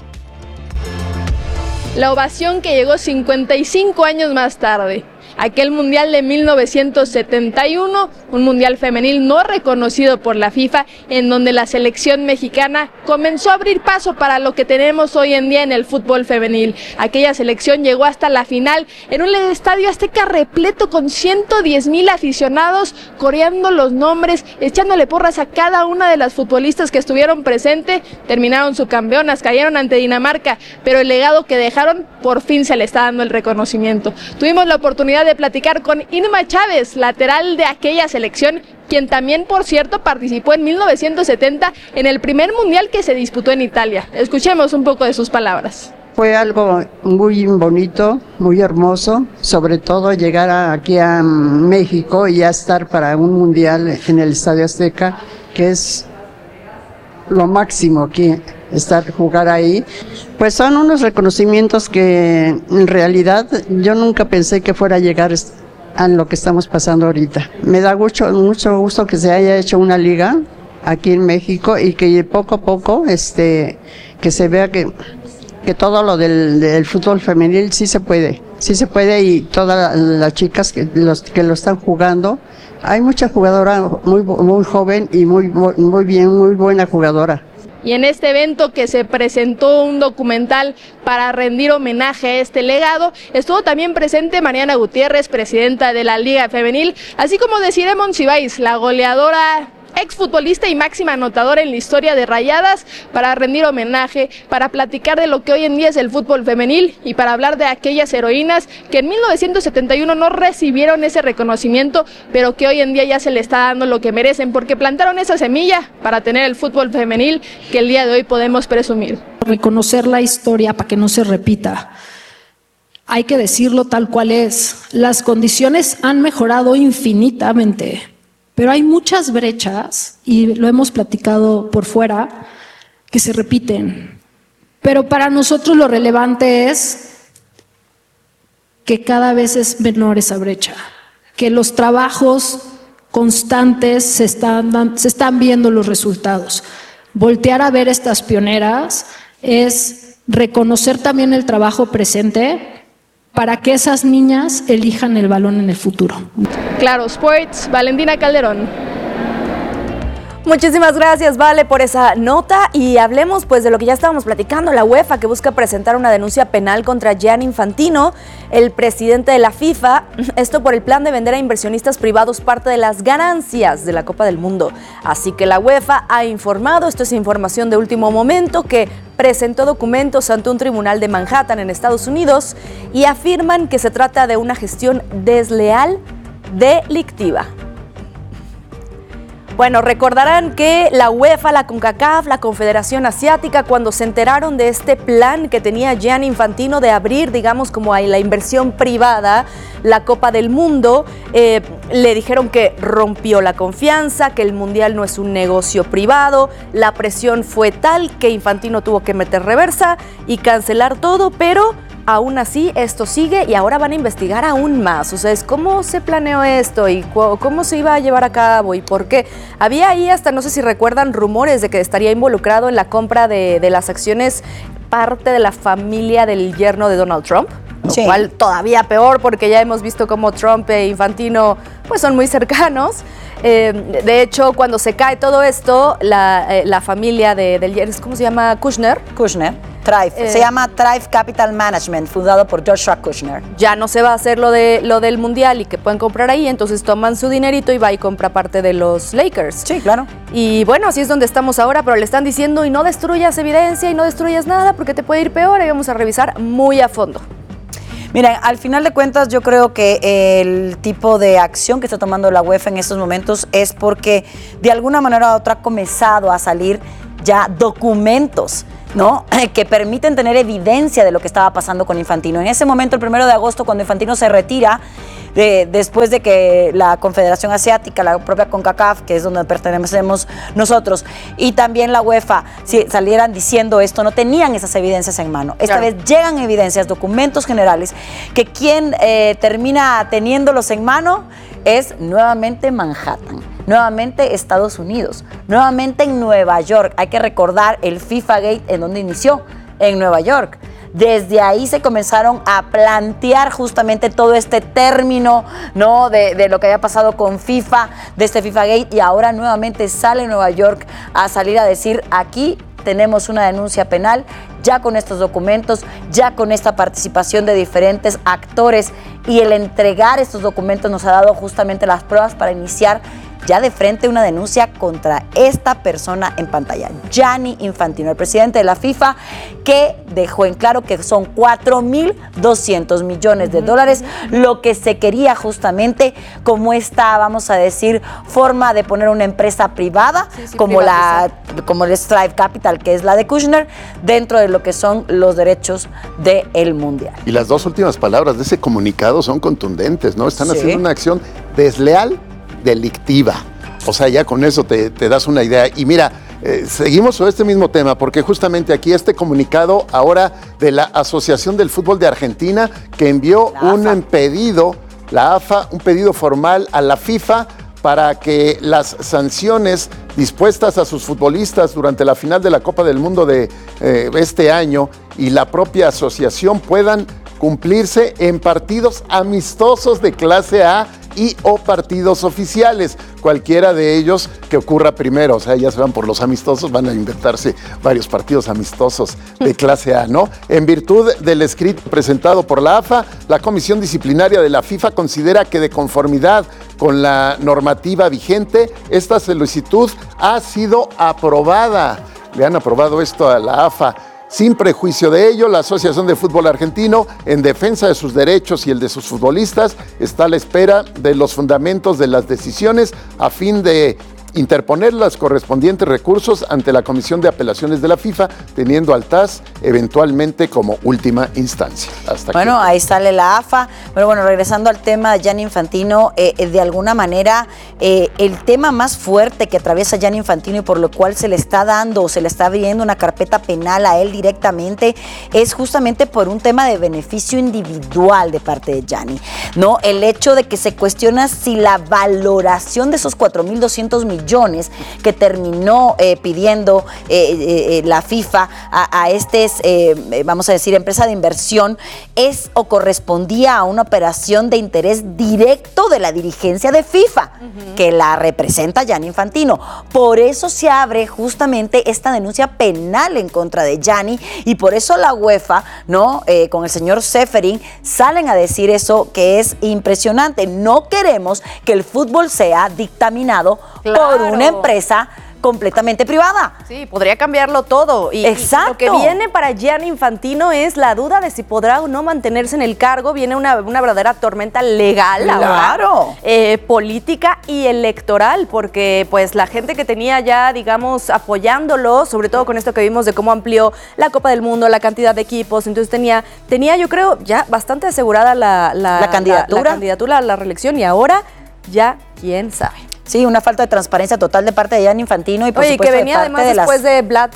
La ovación que llegó cincuenta y cinco años más tarde. Aquel mundial de mil novecientos setenta y uno, un mundial femenil no reconocido por la FIFA, en donde la selección mexicana comenzó a abrir paso para lo que tenemos hoy en día en el fútbol femenil. Aquella selección llegó hasta la final en un estadio Azteca repleto con ciento diez mil aficionados, coreando los nombres, echándole porras a cada una de las futbolistas que estuvieron presentes. Terminaron subcampeonas, cayeron ante Dinamarca, pero el legado que dejaron por fin se le está dando el reconocimiento. Tuvimos la oportunidad de de platicar con Inma Chávez, lateral de aquella selección, quien también, por cierto, participó en mil novecientos setenta en el primer mundial que se disputó en Italia. Escuchemos un poco de sus palabras. Fue algo muy bonito, muy hermoso, sobre todo llegar a, aquí a México y ya estar para un mundial en el Estadio Azteca, que es lo máximo aquí, estar, jugar ahí. Pues son unos reconocimientos que en realidad yo nunca pensé que fuera a llegar a lo que estamos pasando ahorita. Me da mucho, mucho gusto que se haya hecho una liga aquí en México y que poco a poco este, que se vea que, que todo lo del, del fútbol femenil sí se puede, sí se puede, y todas las chicas que, los, que lo están jugando. Hay mucha jugadora muy, muy joven y muy, muy bien, muy buena jugadora. Y en este evento que se presentó un documental para rendir homenaje a este legado, estuvo también presente Mariana Gutiérrez, presidenta de la Liga Femenil, así como Desiree Monsiváis, la goleadora, exfutbolista y máxima anotadora en la historia de Rayadas, para rendir homenaje, para platicar de lo que hoy en día es el fútbol femenil y para hablar de aquellas heroínas que en mil novecientos setenta y uno no recibieron ese reconocimiento, pero que hoy en día ya se le está dando lo que merecen, porque plantaron esa semilla para tener el fútbol femenil que el día de hoy podemos presumir. Reconocer la historia para que no se repita. Hay que decirlo tal cual es. Las condiciones han mejorado infinitamente, pero hay muchas brechas, y lo hemos platicado por fuera, que se repiten. Pero para nosotros lo relevante es que cada vez es menor esa brecha, que los trabajos constantes se están, se están viendo los resultados. Voltear a ver estas pioneras es reconocer también el trabajo presente para que esas niñas elijan el balón en el futuro. Claro Sports, Valentina Calderón. Muchísimas gracias, Vale, por esa nota, y hablemos pues de lo que ya estábamos platicando, la UEFA, que busca presentar una denuncia penal contra Gianni Infantino, el presidente de la FIFA, esto por el plan de vender a inversionistas privados parte de las ganancias de la Copa del Mundo. Así que la UEFA ha informado, esto es información de último momento, que presentó documentos ante un tribunal de Manhattan en Estados Unidos y afirman que se trata de una gestión desleal delictiva. Bueno, recordarán que la UEFA, la CONCACAF, la Confederación Asiática, cuando se enteraron de este plan que tenía Gianni Infantino de abrir, digamos, como a la inversión privada, la Copa del Mundo, eh, le dijeron que rompió la confianza, que el Mundial no es un negocio privado. La presión fue tal que Infantino tuvo que meter reversa y cancelar todo, pero aún así esto sigue y ahora van a investigar aún más. O sea, es cómo se planeó esto y cómo se iba a llevar a cabo y por qué. Había ahí hasta, no sé si recuerdan, rumores de que estaría involucrado en la compra de, de las acciones parte de la familia del yerno de Donald Trump. Lo sí. cual todavía peor porque ya hemos visto cómo Trump e Infantino pues son muy cercanos. Eh, de hecho, cuando se cae todo esto, la, eh, la familia de, del yerno, ¿cómo se llama? Kushner. Kushner. Thrive. Eh, se llama Thrive Capital Management, fundado por Joshua Kushner. Ya no se va a hacer lo, de, lo del mundial y que pueden comprar ahí, entonces toman su dinerito y va y compra parte de los Lakers. Sí, claro. Y bueno, así es donde estamos ahora, pero le están diciendo y no destruyas evidencia y no destruyas nada porque te puede ir peor y vamos a revisar muy a fondo. Miren, al final de cuentas yo creo que el tipo de acción que está tomando la UEFA en estos momentos es porque de alguna manera u otra ha comenzado a salir ya documentos, ¿no? que permiten tener evidencia de lo que estaba pasando con Infantino. En ese momento, el primero de agosto, cuando Infantino se retira, de, después de que la Confederación Asiática, la propia CONCACAF, que es donde pertenecemos nosotros, y también la UEFA, si salieran diciendo esto, no tenían esas evidencias en mano. Esta claro. vez llegan evidencias, documentos generales, que quien eh, termina teniéndolos en mano es nuevamente Manhattan, nuevamente Estados Unidos, nuevamente en Nueva York. Hay que recordar el FIFA Gate en donde inició, en Nueva York. Desde ahí se comenzaron a plantear justamente todo este término, ¿no? de, de lo que había pasado con FIFA, de este FIFA Gate, y ahora nuevamente sale Nueva York a salir a decir: aquí tenemos una denuncia penal, ya con estos documentos, ya con esta participación de diferentes actores, y el entregar estos documentos nos ha dado justamente las pruebas para iniciar ya de frente una denuncia contra esta persona en pantalla, Gianni Infantino, el presidente de la FIFA, que dejó en claro que son cuatro mil doscientos millones de dólares, lo que se quería justamente como esta, vamos a decir, forma de poner una empresa privada, sí, sí, como, la, como el Thrive Capital, que es la de Kushner, dentro de lo que son los derechos del Mundial. Y las dos últimas palabras de ese comunicado son contundentes, ¿no? Están sí. haciendo una acción desleal, delictiva. O sea, ya con eso te, te das una idea. Y mira, eh, seguimos sobre este mismo tema, porque justamente aquí este comunicado ahora de la Asociación del Fútbol de Argentina, que envió un pedido, la A F A, un pedido formal a la FIFA para que las sanciones dispuestas a sus futbolistas durante la final de la Copa del Mundo de eh, este año y la propia asociación puedan cumplirse en partidos amistosos de clase A y o partidos oficiales, cualquiera de ellos que ocurra primero. O sea, ya se van por los amistosos, van a inventarse varios partidos amistosos de clase A, ¿no? En virtud del escrito presentado por la A F A, la Comisión Disciplinaria de la FIFA considera que de conformidad con la normativa vigente, esta solicitud ha sido aprobada. Le han aprobado esto a la A F A. Sin prejuicio de ello, la Asociación de Fútbol Argentino, en defensa de sus derechos y el de sus futbolistas, está a la espera de los fundamentos de las decisiones a fin de interponer los correspondientes recursos ante la Comisión de Apelaciones de la FIFA, teniendo al T A S eventualmente como última instancia. Hasta bueno, aquí. Ahí sale la A F A. Pero bueno, regresando al tema de Gianni Infantino, eh, de alguna manera eh, el tema más fuerte que atraviesa Gianni Infantino y por lo cual se le está dando o se le está abriendo una carpeta penal a él directamente es justamente por un tema de beneficio individual de parte de Gianni, ¿no? El hecho de que se cuestiona si la valoración de esos cuatro mil doscientos millones que terminó eh, pidiendo eh, eh, la FIFA a, a este, eh, vamos a decir, empresa de inversión, es o correspondía a una operación de interés directo de la dirigencia de FIFA, uh-huh. que la representa Gianni Infantino. Por eso se abre justamente esta denuncia penal en contra de Gianni y por eso la UEFA, ¿no? Eh, con el señor Seferin, salen a decir eso que es impresionante. No queremos que el fútbol sea dictaminado claro. por una empresa completamente privada. Sí, podría cambiarlo todo. Y, Exacto. Y lo que viene para Gianni Infantino es la duda de si podrá o no mantenerse en el cargo. Viene una, una verdadera tormenta legal, claro. ahora, eh, política y electoral, porque pues la gente que tenía ya, digamos, apoyándolo, sobre todo con esto que vimos de cómo amplió la Copa del Mundo, la cantidad de equipos, entonces tenía, tenía yo creo, ya bastante asegurada la, la, la candidatura. La, la candidatura a la reelección y ahora ya quién sabe. Sí, una falta de transparencia total de parte de Gianni Infantino y por Oye, supuesto que venía de además de después las... de Blatter,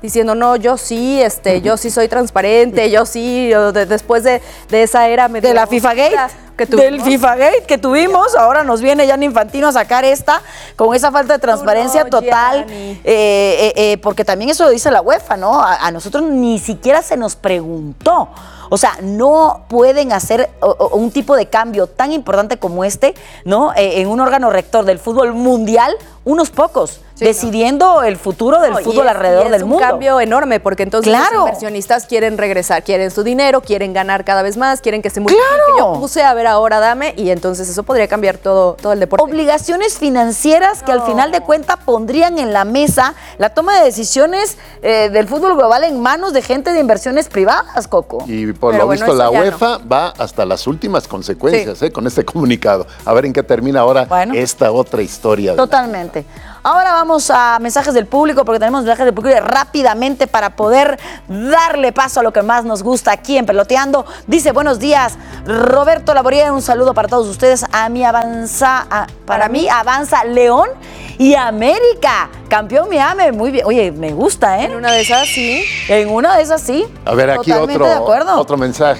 diciendo, no, yo sí, este, yo sí soy transparente, yo sí, de, después de, de esa era medio de la FIFA Gate, que del FIFA Gate que tuvimos, ahora nos viene Gianni Infantino a sacar esta con esa falta de transparencia no, total, eh, eh, eh, porque también eso lo dice la UEFA, ¿no? A, a nosotros ni siquiera se nos preguntó. O sea, no pueden hacer o, o, un tipo de cambio tan importante como este, ¿no? Eh, en un órgano rector del fútbol mundial, unos pocos, sí, decidiendo ¿no? el futuro del no, fútbol es, alrededor del mundo. Es un cambio enorme, porque entonces claro. los inversionistas quieren regresar, quieren su dinero, quieren ganar cada vez más, quieren que se multiplique. Claro. Yo puse, a ver, ahora dame, y entonces eso podría cambiar todo, todo el deporte. Obligaciones financieras no. que al final de cuentas pondrían en la mesa la toma de decisiones eh, del fútbol global en manos de gente de inversiones privadas, Coco. Y por Pero lo bueno, visto la UEFA no. va hasta las últimas consecuencias sí. eh, con este comunicado. A ver en qué termina ahora bueno. esta otra historia. Totalmente. Ahora vamos a mensajes del público, porque tenemos mensajes del público rápidamente para poder darle paso a lo que más nos gusta aquí en Peloteando. Dice, buenos días, Roberto Laboría, un saludo para todos ustedes. A mí avanza, a, para mí avanza León y América. Campeón Miami, muy bien. Oye, me gusta, ¿eh? En una de esas, sí. En una de esas, sí. A ver, aquí otro, otro mensaje.